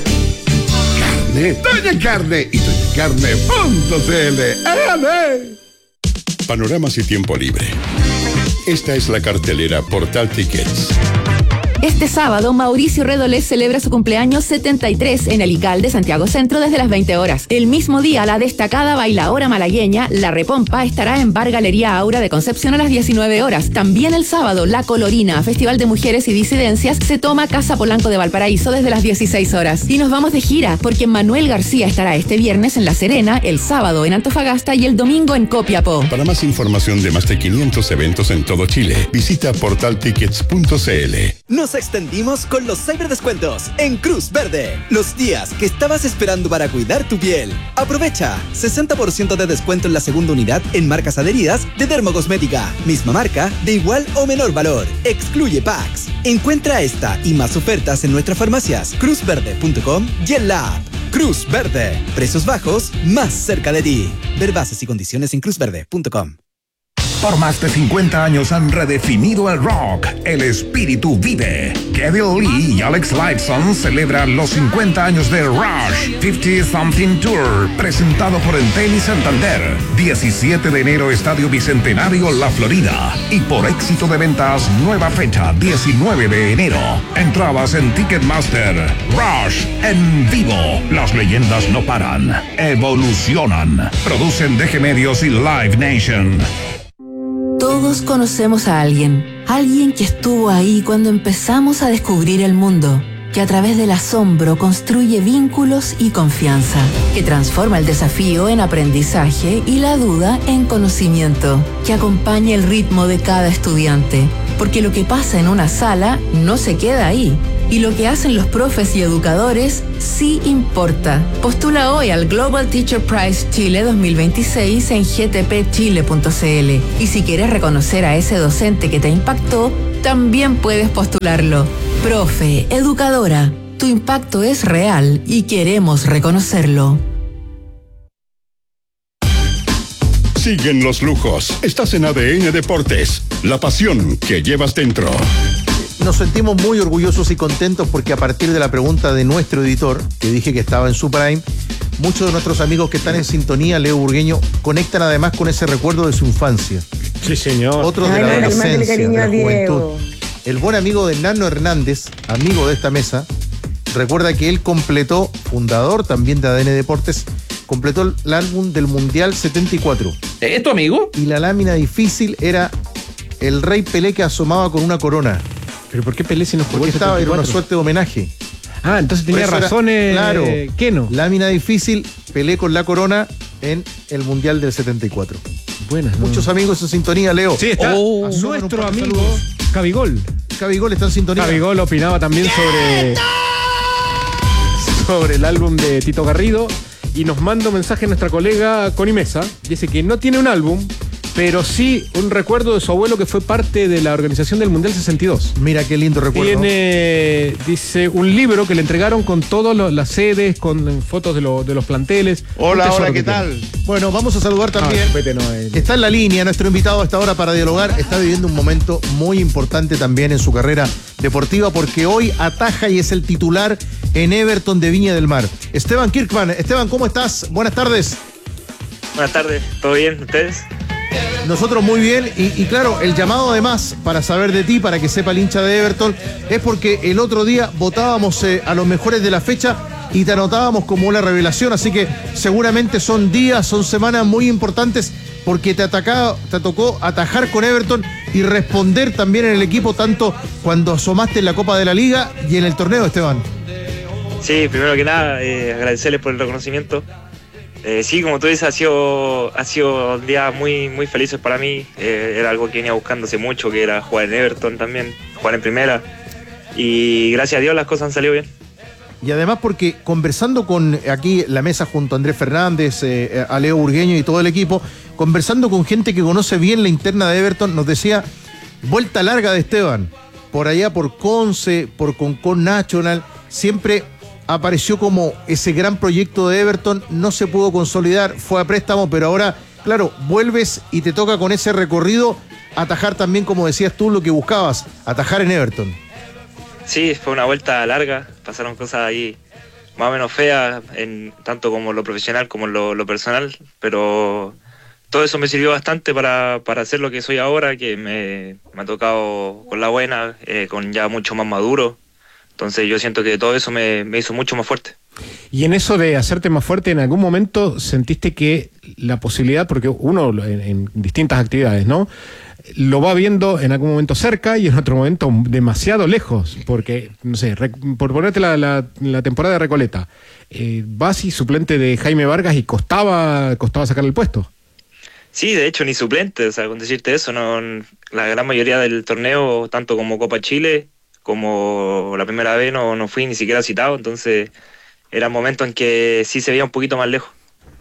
Doña Carne y doñacarne.cl. ¡Éale! Panoramas y tiempo libre. Esta es la cartelera Portal Tickets. Este sábado, Mauricio Redolés celebra su cumpleaños 73 en el ICAL de Santiago Centro desde las 20 horas. El mismo día, la destacada bailaora malagueña La Repompa estará en Bar Galería Aura de Concepción a las 19 horas. También el sábado, La Colorina, Festival de Mujeres y Disidencias, se toma Casa Polanco de Valparaíso desde las 16 horas. Y nos vamos de gira, porque Manuel García estará este viernes en La Serena, el sábado en Antofagasta y el domingo en Copiapó. Para más información de más de 500 eventos en todo Chile, visita portaltickets.cl. Nos extendimos con los cyberdescuentos en Cruz Verde. Los días que estabas esperando para cuidar tu piel. Aprovecha 60% de descuento en la segunda unidad en marcas adheridas de Dermocosmética. Misma marca, de igual o menor valor. Excluye packs. Encuentra esta y más ofertas en nuestras farmacias, cruzverde.com y en la app. Cruz Verde. Precios bajos, más cerca de ti. Ver bases y condiciones en cruzverde.com. Por más de 50 años han redefinido el rock. El espíritu vive. Kevin Lee y Alex Lifeson celebran los 50 años de Rush 50 Something Tour, presentado por Entel y Santander. 17 de enero, Estadio Bicentenario, La Florida. Y por éxito de ventas, nueva fecha, 19 de enero. Entradas en Ticketmaster. Rush en vivo. Las leyendas no paran. Evolucionan. Producen DG Medios y Live Nation. Todos conocemos a alguien que estuvo ahí cuando empezamos a descubrir el mundo, que a través del asombro construye vínculos y confianza, que transforma el desafío en aprendizaje y la duda en conocimiento, que acompaña el ritmo de cada estudiante, porque lo que pasa en una sala no se queda ahí. Y lo que hacen los profes y educadores sí importa. Postula hoy al Global Teacher Prize Chile 2026 en gtpchile.cl. Y si quieres reconocer a ese docente que te impactó, también puedes postularlo. Profe, educadora, tu impacto es real y queremos reconocerlo. Siguen los lujos. Estás en ADN Deportes. La pasión que llevas dentro. Nos sentimos muy orgullosos y contentos porque a partir de la pregunta de nuestro editor, que dije que estaba en su prime, muchos de nuestros amigos que están en sintonía, Leo Burgueño, conectan además con ese recuerdo de su infancia. Sí, señor. Otros de la adolescencia, de la juventud. El buen amigo de Nano Hernández, amigo de esta mesa, recuerda que él completó, fundador también de ADN Deportes, completó el álbum del Mundial 74. ¿Es tu amigo? Y la lámina difícil era el Rey Pelé que asomaba con una corona. ¿Pero por qué Pelé si no jugó Porque el 74? era una suerte de homenaje. Ah, entonces tenía razones. Claro. Keno. Lámina difícil, Pelé con la corona en el Mundial del 74. Buenas. Muchos amigos en sintonía, Leo. Sí, está nuestro amigo Cabigol. Cabigol está en sintonía. Cabigol opinaba también sobre el álbum de Tito Garrido y nos manda un mensaje a nuestra colega Connie Mesa. Dice que no tiene un álbum, pero sí un recuerdo de su abuelo que fue parte de la organización del Mundial 62. Mira qué lindo recuerdo. Tiene, dice, un libro que le entregaron con todas las sedes, con fotos de los planteles. Hola, ¿qué tal? Bueno, vamos a saludar también. Está en la línea nuestro invitado a esta hora para dialogar. Está viviendo un momento muy importante también en su carrera deportiva porque hoy ataja y es el titular en Everton de Viña del Mar. Esteban Kirkman. Esteban, ¿cómo estás? Buenas tardes. Buenas tardes, ¿todo bien? ¿Ustedes? Nosotros muy bien y claro, el llamado además para saber de ti, para que sepa el hincha de Everton, es porque el otro día votábamos a los mejores de la fecha y te anotábamos como una revelación, así que seguramente son días, son semanas muy importantes porque te tocó atajar con Everton y responder también en el equipo, tanto cuando asomaste en la Copa de la Liga y en el torneo, Esteban. Sí, primero que nada, agradecerles por el reconocimiento. Sí, como tú dices, ha sido días muy, muy felices para mí. Era algo que venía buscando hace mucho, que era jugar en Everton también, jugar en primera. Y gracias a Dios las cosas han salido bien. Y además porque conversando con aquí la mesa junto a Andrés Fernández, a Leo Burgueño y todo el equipo, conversando con gente que conoce bien la interna de Everton, nos decía, vuelta larga de Esteban, por allá por Conce, por Concon National, siempre apareció como ese gran proyecto de Everton, no se pudo consolidar, fue a préstamo, pero ahora, claro, vuelves y te toca con ese recorrido atajar también, como decías tú, lo que buscabas, atajar en Everton. Sí, fue una vuelta larga, pasaron cosas ahí más o menos feas, tanto como lo profesional como lo personal, pero todo eso me sirvió bastante para hacer lo que soy ahora, que me ha tocado con la buena, con ya mucho más maduro. Entonces yo siento que todo eso me hizo mucho más fuerte. Y en eso de hacerte más fuerte, ¿en algún momento sentiste que la posibilidad, porque uno en distintas actividades, ¿no?, lo va viendo en algún momento cerca y en otro momento demasiado lejos? Porque, no sé, por ponerte la temporada de Recoleta, vas y suplente de Jaime Vargas y costaba sacarle el puesto. Sí, de hecho ni suplente, o sea, con decirte eso, no, la gran mayoría del torneo, tanto como Copa Chile como la primera vez, no fui ni siquiera citado, entonces era un momento en que sí se veía un poquito más lejos.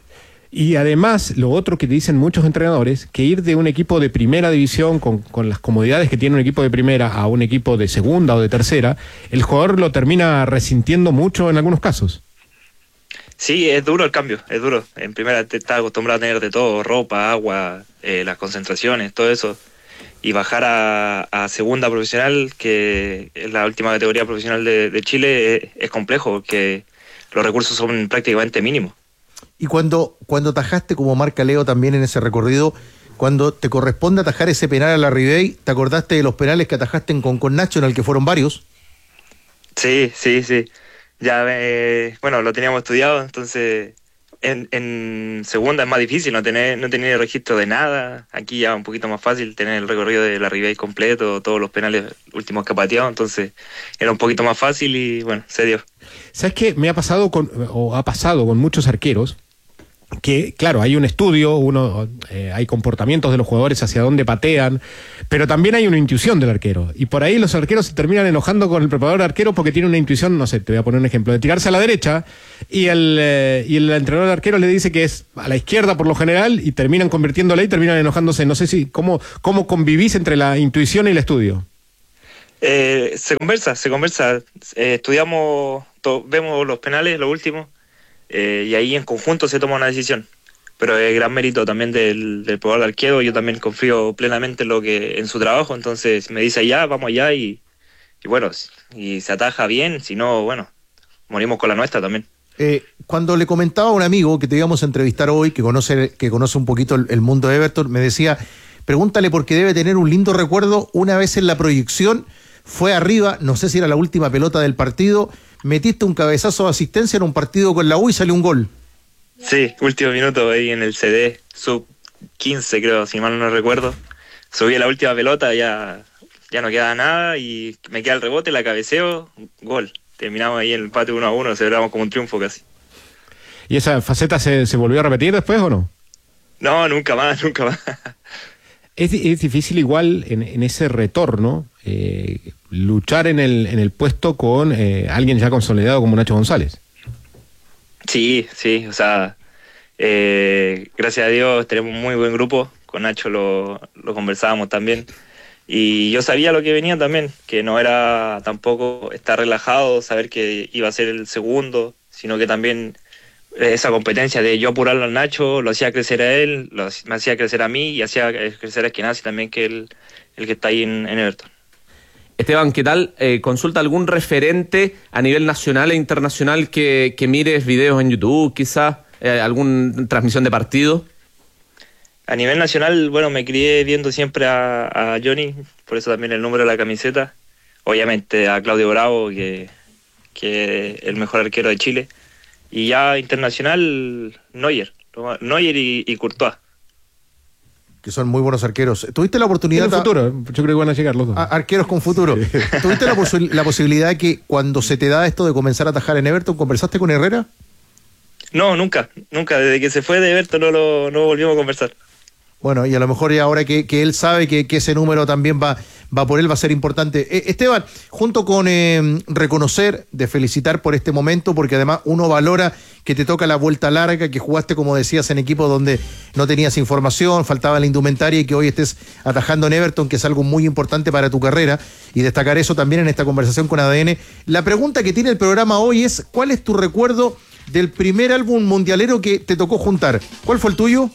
Y además, lo otro que te dicen muchos entrenadores, que ir de un equipo de primera división con las comodidades que tiene un equipo de primera a un equipo de segunda o de tercera, el jugador lo termina resintiendo mucho en algunos casos. Sí, es duro el cambio, es duro. En primera te estás acostumbrado a tener de todo, ropa, agua, las concentraciones, todo eso, y bajar a segunda profesional, que es la última categoría profesional de Chile, es complejo, porque los recursos son prácticamente mínimos. Y cuando atajaste como marca Leo también en ese recorrido, cuando te corresponde atajar ese penal a la Ribey, ¿te acordaste de los penales que atajaste con Nacho, en el que fueron varios? Sí. Ya, bueno, lo teníamos estudiado, entonces en segunda es más difícil, no tener registro de nada. Aquí ya un poquito más fácil tener el recorrido de la Ribey completo, todos los penales últimos que ha pateado, entonces era un poquito más fácil y bueno, se dio. ¿Sabes qué? Me ha pasado ha pasado con muchos arqueros que, claro, hay un estudio, hay comportamientos de los jugadores hacia dónde patean, pero también hay una intuición del arquero. Y por ahí los arqueros se terminan enojando con el preparador arquero porque tiene una intuición, no sé, te voy a poner un ejemplo, de tirarse a la derecha y el entrenador de arquero le dice que es a la izquierda por lo general y terminan convirtiéndole y terminan enojándose. No sé si cómo convivís entre la intuición y el estudio. Se conversa. Estudiamos, vemos los penales, lo último. Y ahí en conjunto se toma una decisión, pero es gran mérito también del probador de arquero. Yo también confío plenamente en su trabajo, entonces me dice ya, vamos allá y bueno, y se ataja bien, si no, bueno, morimos con la nuestra también. Cuando le comentaba a un amigo que te íbamos a entrevistar hoy, que conoce un poquito el mundo de Everton, me decía, pregúntale porque debe tener un lindo recuerdo. Una vez en la proyección fue arriba, no sé si era la última pelota del partido, metiste un cabezazo de asistencia en un partido con la U y salió un gol. Sí, último minuto ahí en el CD, sub 15 creo, si mal no recuerdo. Subí a la última pelota, ya no queda nada y me queda el rebote, la cabeceo, gol. Terminamos ahí en el empate 1-1, celebramos como un triunfo casi. ¿Y esa faceta se volvió a repetir después o no? No, nunca más. Es difícil igual en ese retorno luchar en el puesto con alguien ya consolidado como Nacho González. Sí, o sea, gracias a Dios tenemos un muy buen grupo, con Nacho lo conversábamos también, y yo sabía lo que venía también, que no era tampoco estar relajado, saber que iba a ser el segundo, sino que también esa competencia de yo apurarlo al Nacho, lo hacía crecer a él, me hacía crecer a mí y hacía crecer a Eskenazi también, que el que está ahí en Everton. Esteban, ¿qué tal? ¿Consulta algún referente a nivel nacional e internacional que mires videos en YouTube, quizás? ¿Alguna transmisión de partido? A nivel nacional, bueno, me crié viendo siempre a Johnny, por eso también el número de la camiseta. Obviamente a Claudio Bravo, que es el mejor arquero de Chile. Y ya internacional, Neuer y Courtois. Que son muy buenos arqueros. ¿Tuviste la oportunidad? En el futuro, yo creo que van a llegar los dos. Arqueros con futuro. Sí. ¿Tuviste la posibilidad de que cuando se te da esto de comenzar a atajar en Everton, conversaste con Herrera? No, nunca. Desde que se fue de Everton no volvimos a conversar. Bueno, y a lo mejor ya ahora que él sabe que ese número también va por él, va a ser importante. Esteban, junto con reconocer, de felicitar por este momento, porque además uno valora que te toca la vuelta larga, que jugaste, como decías, en equipos donde no tenías información, faltaba la indumentaria, y que hoy estés atajando en Everton, que es algo muy importante para tu carrera, y destacar eso también en esta conversación con ADN. La pregunta que tiene el programa hoy es, ¿cuál es tu recuerdo del primer álbum mundialero que te tocó juntar? ¿Cuál fue el tuyo?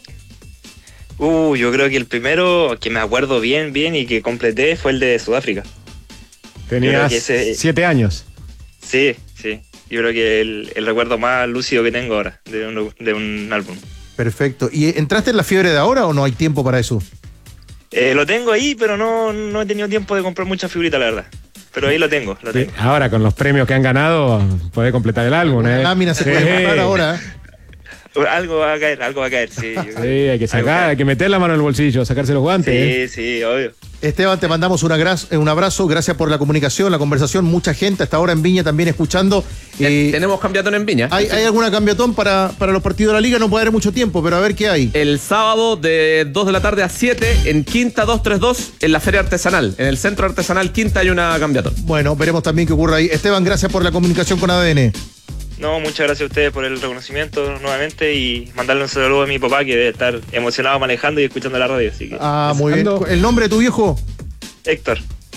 Yo creo que el primero que me acuerdo bien y que completé fue el de Sudáfrica. Tenías 7 años. Sí. Yo creo que el recuerdo más lúcido que tengo ahora de un álbum. Perfecto. ¿Y entraste en la fiebre de ahora o no hay tiempo para eso? Lo tengo ahí, pero no he tenido tiempo de comprar mucha figurita, la verdad. Pero ahí lo tengo. Sí, ahora con los premios que han ganado, podés completar el álbum. La lámina se puede comprar ahora. Algo va a caer, sí. Sí, hay que sacar, hay que meter la mano en el bolsillo, sacarse los guantes. Sí, obvio. Esteban, te mandamos un abrazo, gracias por la comunicación, la conversación, mucha gente hasta ahora en Viña también escuchando. Tenemos cambiatón en Viña. ¿Hay alguna cambiatón para los partidos de la Liga? No puede haber mucho tiempo, pero a ver qué hay. El sábado de 2 de la tarde a 7 en Quinta 232, en la Feria Artesanal, en el Centro Artesanal Quinta hay una cambiatón. Bueno, veremos también qué ocurre ahí. Esteban, gracias por la comunicación con ADN. No, muchas gracias a ustedes por el reconocimiento nuevamente y mandarle un saludo a mi papá, que debe estar emocionado manejando y escuchando la radio. Así que, muy bien. ¿El nombre de tu viejo? Héctor.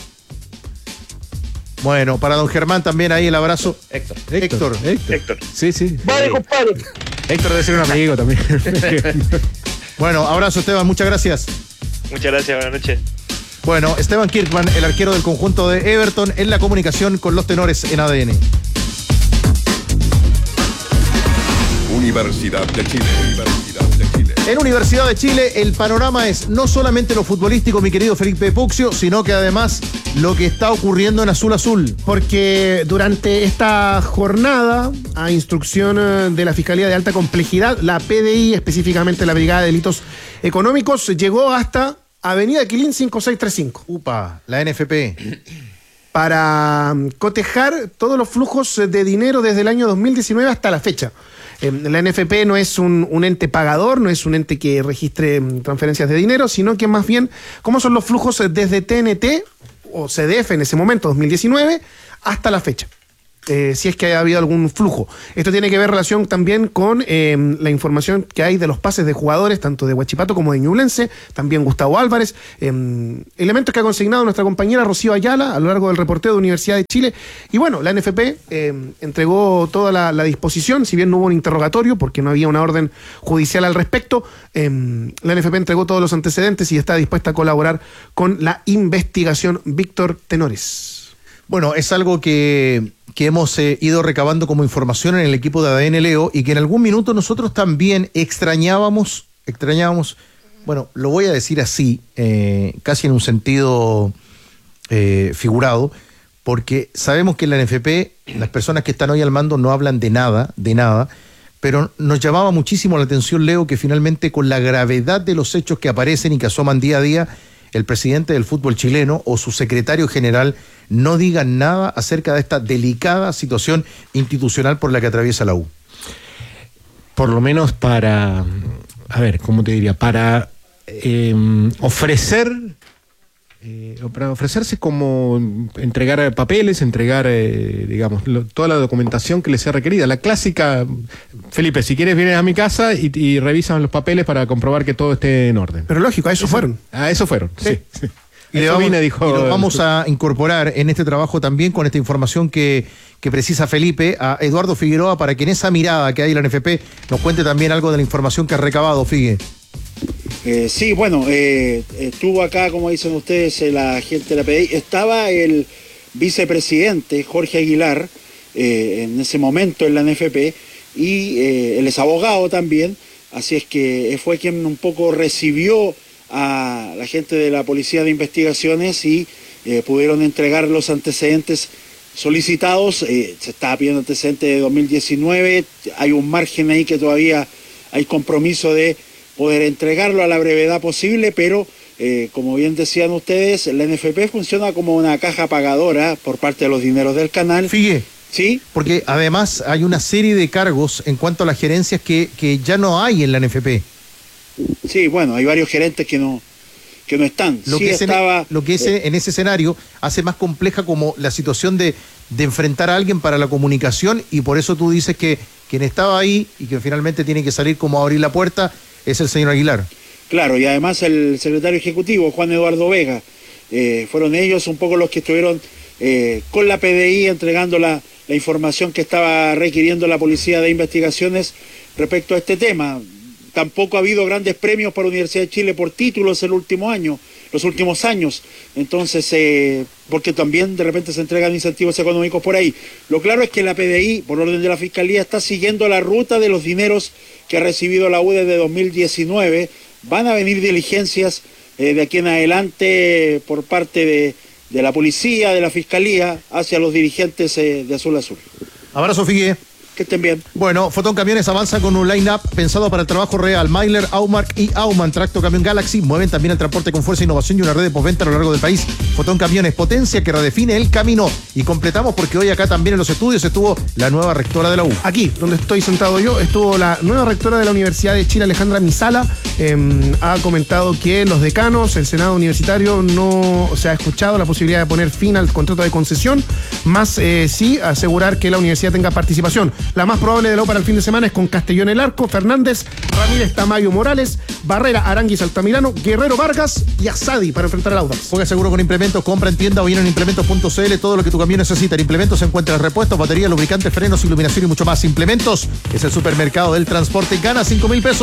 Bueno, para don Germán también ahí el abrazo. Héctor. Sí. Vale, compadre. Héctor debe ser un amigo también. Bueno, abrazo Esteban, muchas gracias. Muchas gracias, buenas noches. Bueno, Esteban Kirkman, el arquero del conjunto de Everton, en la comunicación con los tenores en ADN. Universidad de Chile. En Universidad de Chile el panorama es no solamente lo futbolístico, mi querido Felipe Puccio, sino que además lo que está ocurriendo en Azul Azul. Porque durante esta jornada, a instrucción de la Fiscalía de Alta Complejidad, la PDI, específicamente la Brigada de Delitos Económicos, llegó hasta Avenida Quilín 5635. Upa, la NFP. Para cotejar todos los flujos de dinero desde el año 2019 hasta la fecha. La NFP no es un ente pagador, no es un ente que registre transferencias de dinero, sino que más bien cómo son los flujos desde TNT o CDF en ese momento, 2019, hasta la fecha. Si es que ha habido algún flujo. Esto tiene que ver relación también con la información que hay de los pases de jugadores, tanto de Huachipato como de Ñublense, también Gustavo Álvarez, elementos que ha consignado nuestra compañera Rocío Ayala a lo largo del reporteo de Universidad de Chile. Y bueno, la NFP entregó toda la disposición, si bien no hubo un interrogatorio porque no había una orden judicial al respecto, la NFP entregó todos los antecedentes y está dispuesta a colaborar con la investigación. Víctor Tenores. Bueno, es algo que hemos ido recabando como información en el equipo de ADN Leo y que en algún minuto nosotros también extrañábamos, bueno, lo voy a decir así, casi en un sentido figurado, porque sabemos que en la NFP las personas que están hoy al mando no hablan de nada, pero nos llamaba muchísimo la atención, Leo, que finalmente con la gravedad de los hechos que aparecen y que asoman día a día, el presidente del fútbol chileno o su secretario general no digan nada acerca de esta delicada situación institucional por la que atraviesa la U. Por lo menos para, a ver, ¿cómo te diría? Para ofrecerse como entregar papeles, entregar, digamos, toda la documentación que les sea requerida. La clásica, Felipe, si quieres vienes a mi casa y revisan los papeles para comprobar que todo esté en orden. Pero lógico, a eso fueron. A eso fueron, sí. Y lo vamos a incorporar en este trabajo también con esta información que precisa Felipe a Eduardo Figueroa para que en esa mirada que hay en la NFP nos cuente también algo de la información que ha recabado, Figue. Sí, bueno, estuvo acá, como dicen ustedes, la gente de la PDI. Estaba el vicepresidente Jorge Aguilar en ese momento en la NFP y él es abogado también, así es que fue quien un poco recibió a la gente de la Policía de Investigaciones y pudieron entregar los antecedentes solicitados. Se estaba pidiendo antecedentes de 2019, hay un margen ahí que todavía hay compromiso de poder entregarlo a la brevedad posible, pero como bien decían ustedes, la NFP funciona como una caja pagadora por parte de los dineros del canal. Figue. Sí. Porque además hay una serie de cargos en cuanto a las gerencias que ya no hay en la NFP. Sí, bueno, hay varios gerentes que no están. Lo que en ese escenario hace más compleja como la situación de enfrentar a alguien para la comunicación, y por eso tú dices que quien estaba ahí y que finalmente tiene que salir como a abrir la puerta es el señor Aguilar. Claro, y además el secretario ejecutivo, Juan Eduardo Vega, fueron ellos un poco los que estuvieron con la PDI entregando la información que estaba requiriendo la Policía de Investigaciones respecto a este tema. Tampoco ha habido grandes premios para la Universidad de Chile por títulos los últimos años. Entonces, porque también de repente se entregan incentivos económicos por ahí. Lo claro es que la PDI, por orden de la Fiscalía, está siguiendo la ruta de los dineros que ha recibido la U desde 2019. Van a venir diligencias de aquí en adelante por parte de la Policía, de la Fiscalía, hacia los dirigentes de Azul Azul. Abrazo, Figue. Que estén bien. Bueno, Fotón Camiones avanza con un line-up pensado para el trabajo real. Myler, Aumark y Aumann, Tracto Camión Galaxy, mueven también el transporte con fuerza, innovación y una red de postventa a lo largo del país. Fotón Camiones, potencia que redefine el camino. Y completamos porque hoy acá también en los estudios estuvo la nueva rectora de la U. Aquí, donde estoy sentado yo, estuvo la nueva rectora de la Universidad de Chile, Alejandra Misala. Ha comentado que los decanos, el Senado Universitario, no se ha escuchado la posibilidad de poner fin al contrato de concesión, más sí asegurar que la universidad tenga participación. La más probable de la U para el fin de semana es con Castellón el Arco, Fernández, Ramírez, Tamayo, Morales, Barrera, Aranguis, Altamirano, Guerrero, Vargas y Asadi para enfrentar al Audax. Juega seguro con Implementos, compra en tienda o bien en implementos.cl, todo lo que tu camión necesita. En Implementos se encuentran repuestos, baterías, lubricantes, frenos, iluminación y mucho más. Implementos es el supermercado del transporte. Gana 5,000 pesos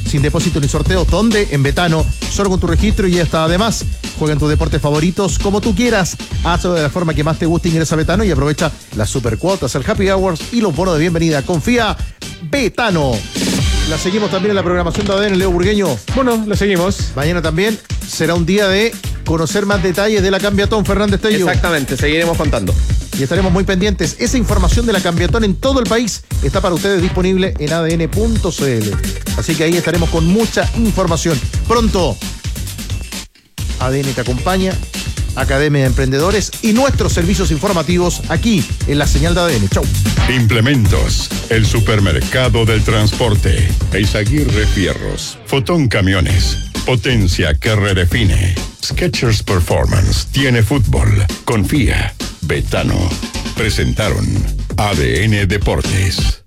sin depósito ni sorteo. ¿Dónde? En Betano, solo con tu registro y ya está. Además, juega en tus deportes favoritos como tú quieras. Hazlo de la forma que más te guste, ingresa a Betano y aprovecha las super cuotas, el happy hours y los bonos de bienvenida. Confía, Betano. La seguimos también en la programación de ADN, Leo Burgueño. Bueno, la seguimos. Mañana también será un día de conocer más detalles de la Cambiatón, Fernández Tello. Exactamente, seguiremos contando. Y estaremos muy pendientes. Esa información de la Cambiatón en todo el país está para ustedes disponible en adn.cl. Así que ahí estaremos con mucha información. Pronto, ADN te acompaña, Academia de Emprendedores y nuestros servicios informativos aquí en la señal de ADN. Chau. Implementos, el supermercado del transporte. Eizaguirre Fierros, Fotón Camiones, potencia que redefine. Skechers Performance tiene fútbol. Confía, Betano. Presentaron ADN Deportes.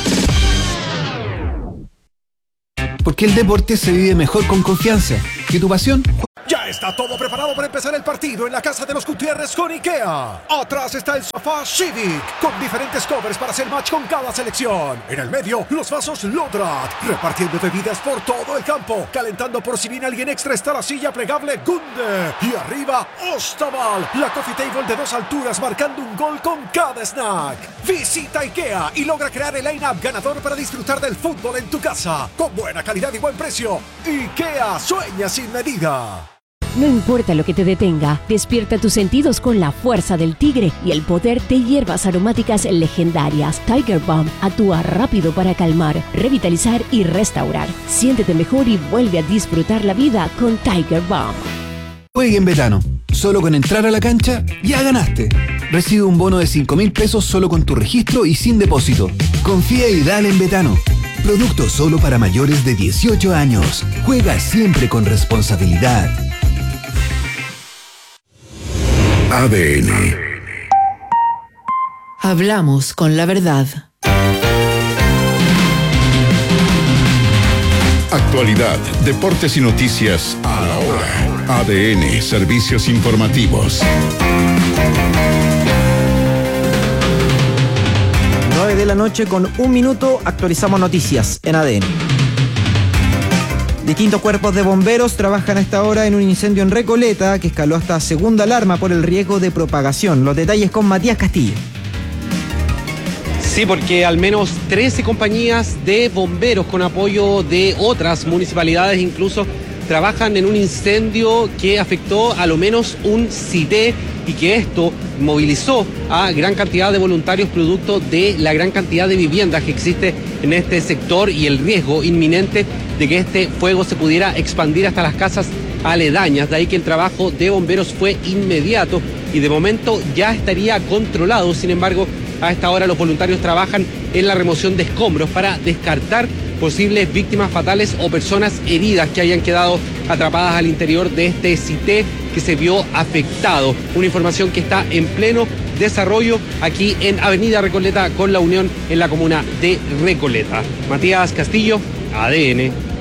Porque el deporte se vive mejor con confianza. ¿Y tu pasión? Ya está todo preparado para empezar el partido en la casa de los Gutiérrez con IKEA. Atrás está el sofá Civic, con diferentes covers para hacer match con cada selección. En el medio, los vasos Lodrat, repartiendo bebidas por todo el campo. Calentando por si viene alguien extra está la silla plegable Gunde. Y arriba, Ostaval, la coffee table de 2 alturas marcando un gol con cada snack. Visita IKEA y logra crear el line-up ganador para disfrutar del fútbol en tu casa. Con buena calidad y buen precio. IKEA sueña sin medida. No importa lo que te detenga, despierta tus sentidos con la fuerza del tigre y el poder de hierbas aromáticas legendarias. Tiger Balm actúa rápido para calmar, revitalizar y restaurar. Siéntete mejor y vuelve a disfrutar la vida con Tiger Balm. Juegue en Betano. Solo con entrar a la cancha, ya ganaste. Recibe un bono de 5.000 pesos solo con tu registro y sin depósito. Confía y dale en Betano. Producto solo para mayores de 18 años. Juega siempre con responsabilidad. ADN. Hablamos con la verdad. Actualidad, deportes y noticias a la hora. ADN, servicios informativos. 9 de la noche con 1 minuto, actualizamos noticias en ADN. Distintos cuerpos de bomberos trabajan a esta hora en un incendio en Recoleta que escaló hasta segunda alarma por el riesgo de propagación. Los detalles con Matías Castillo. Sí, porque al menos 13 compañías de bomberos con apoyo de otras municipalidades incluso trabajan en un incendio que afectó a lo menos un CITE y que esto movilizó a gran cantidad de voluntarios producto de la gran cantidad de viviendas que existe en este sector y el riesgo inminente de que este fuego se pudiera expandir hasta las casas aledañas. De ahí que el trabajo de bomberos fue inmediato y de momento ya estaría controlado. Sin embargo, a esta hora los voluntarios trabajan en la remoción de escombros para descartar posibles víctimas fatales o personas heridas que hayan quedado atrapadas al interior de este CITE que se vio afectado. Una información que está en pleno desarrollo aquí en Avenida Recoleta con la Unión en la comuna de Recoleta. Matías Castillo, ADN.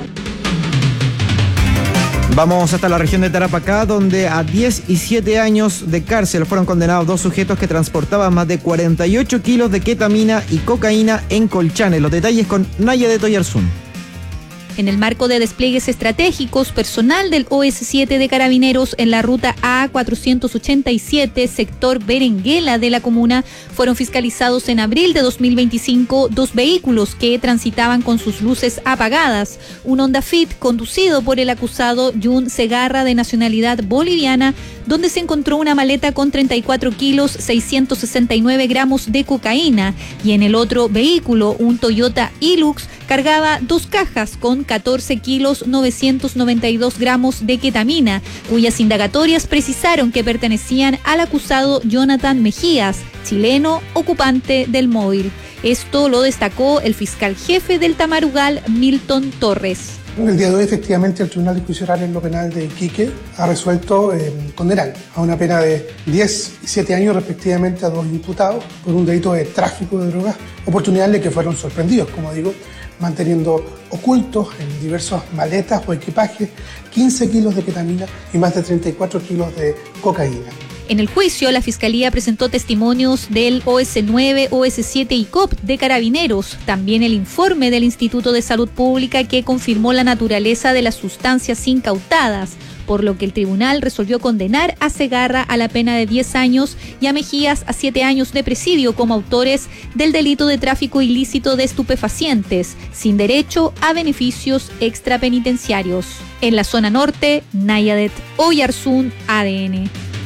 Vamos hasta la región de Tarapacá, donde a 10 y 7 años de cárcel fueron condenados 2 sujetos que transportaban más de 48 kilos de ketamina y cocaína en Colchanes. Los detalles con Naya de Toyarzún. En el marco de despliegues estratégicos, personal del OS7 de Carabineros en la ruta A487, sector Berenguela de la comuna, fueron fiscalizados en abril de 2025 2 vehículos que transitaban con sus luces apagadas. Un Honda Fit conducido por el acusado Jun Segarra, de nacionalidad boliviana, donde se encontró una maleta con 34 kilos 669 gramos de cocaína, y en el otro vehículo, un Toyota Hilux, cargaba 2 cajas con 14 kilos 992 gramos de ketamina, cuyas indagatorias precisaron que pertenecían al acusado Jonathan Mejías, chileno ocupante del móvil. Esto lo destacó el fiscal jefe del Tamarugal, Milton Torres. El día de hoy, efectivamente, el Tribunal de Juicio Oral en lo Penal de Iquique ha resuelto condenar a una pena de 10 y 7 años respectivamente a 2 imputados por un delito de tráfico de drogas, oportunidades de que fueron sorprendidos, como digo, manteniendo ocultos en diversas maletas o equipajes 15 kilos de ketamina y más de 34 kilos de cocaína. En el juicio, la Fiscalía presentó testimonios del OS9, OS7 y COP de Carabineros, también el informe del Instituto de Salud Pública que confirmó la naturaleza de las sustancias incautadas, por lo que el tribunal resolvió condenar a Segarra a la pena de 10 años y a Mejías a 7 años de presidio como autores del delito de tráfico ilícito de estupefacientes, sin derecho a beneficios extrapenitenciarios. En la zona norte, Nayadet, Oyarzún, ADN.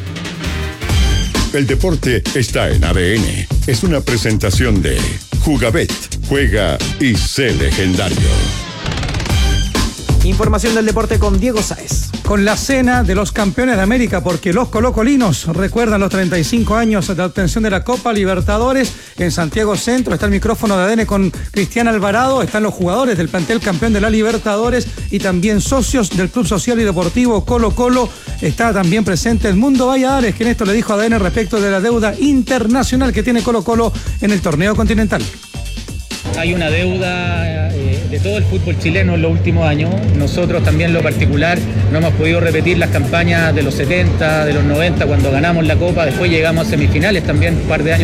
El deporte está en ADN. Es una presentación de Jugabet. Juega y sé legendario. Información del deporte con Diego Sáez. Con la cena de los campeones de América, porque los colocolinos recuerdan los 35 años de obtención de la Copa Libertadores en Santiago Centro. Está el micrófono de ADN con Cristian Alvarado, están los jugadores del plantel campeón de la Libertadores y también socios del Club Social y Deportivo Colo Colo. Está también presente Edmundo Valladares, que en esto le dijo a ADN respecto de la deuda internacional que tiene Colo Colo en el torneo continental. Hay una deuda de todo el fútbol chileno en los últimos años. Nosotros también en lo particular no hemos podido repetir las campañas de los 70, de los 90 cuando ganamos la Copa. Después llegamos a semifinales también un par de años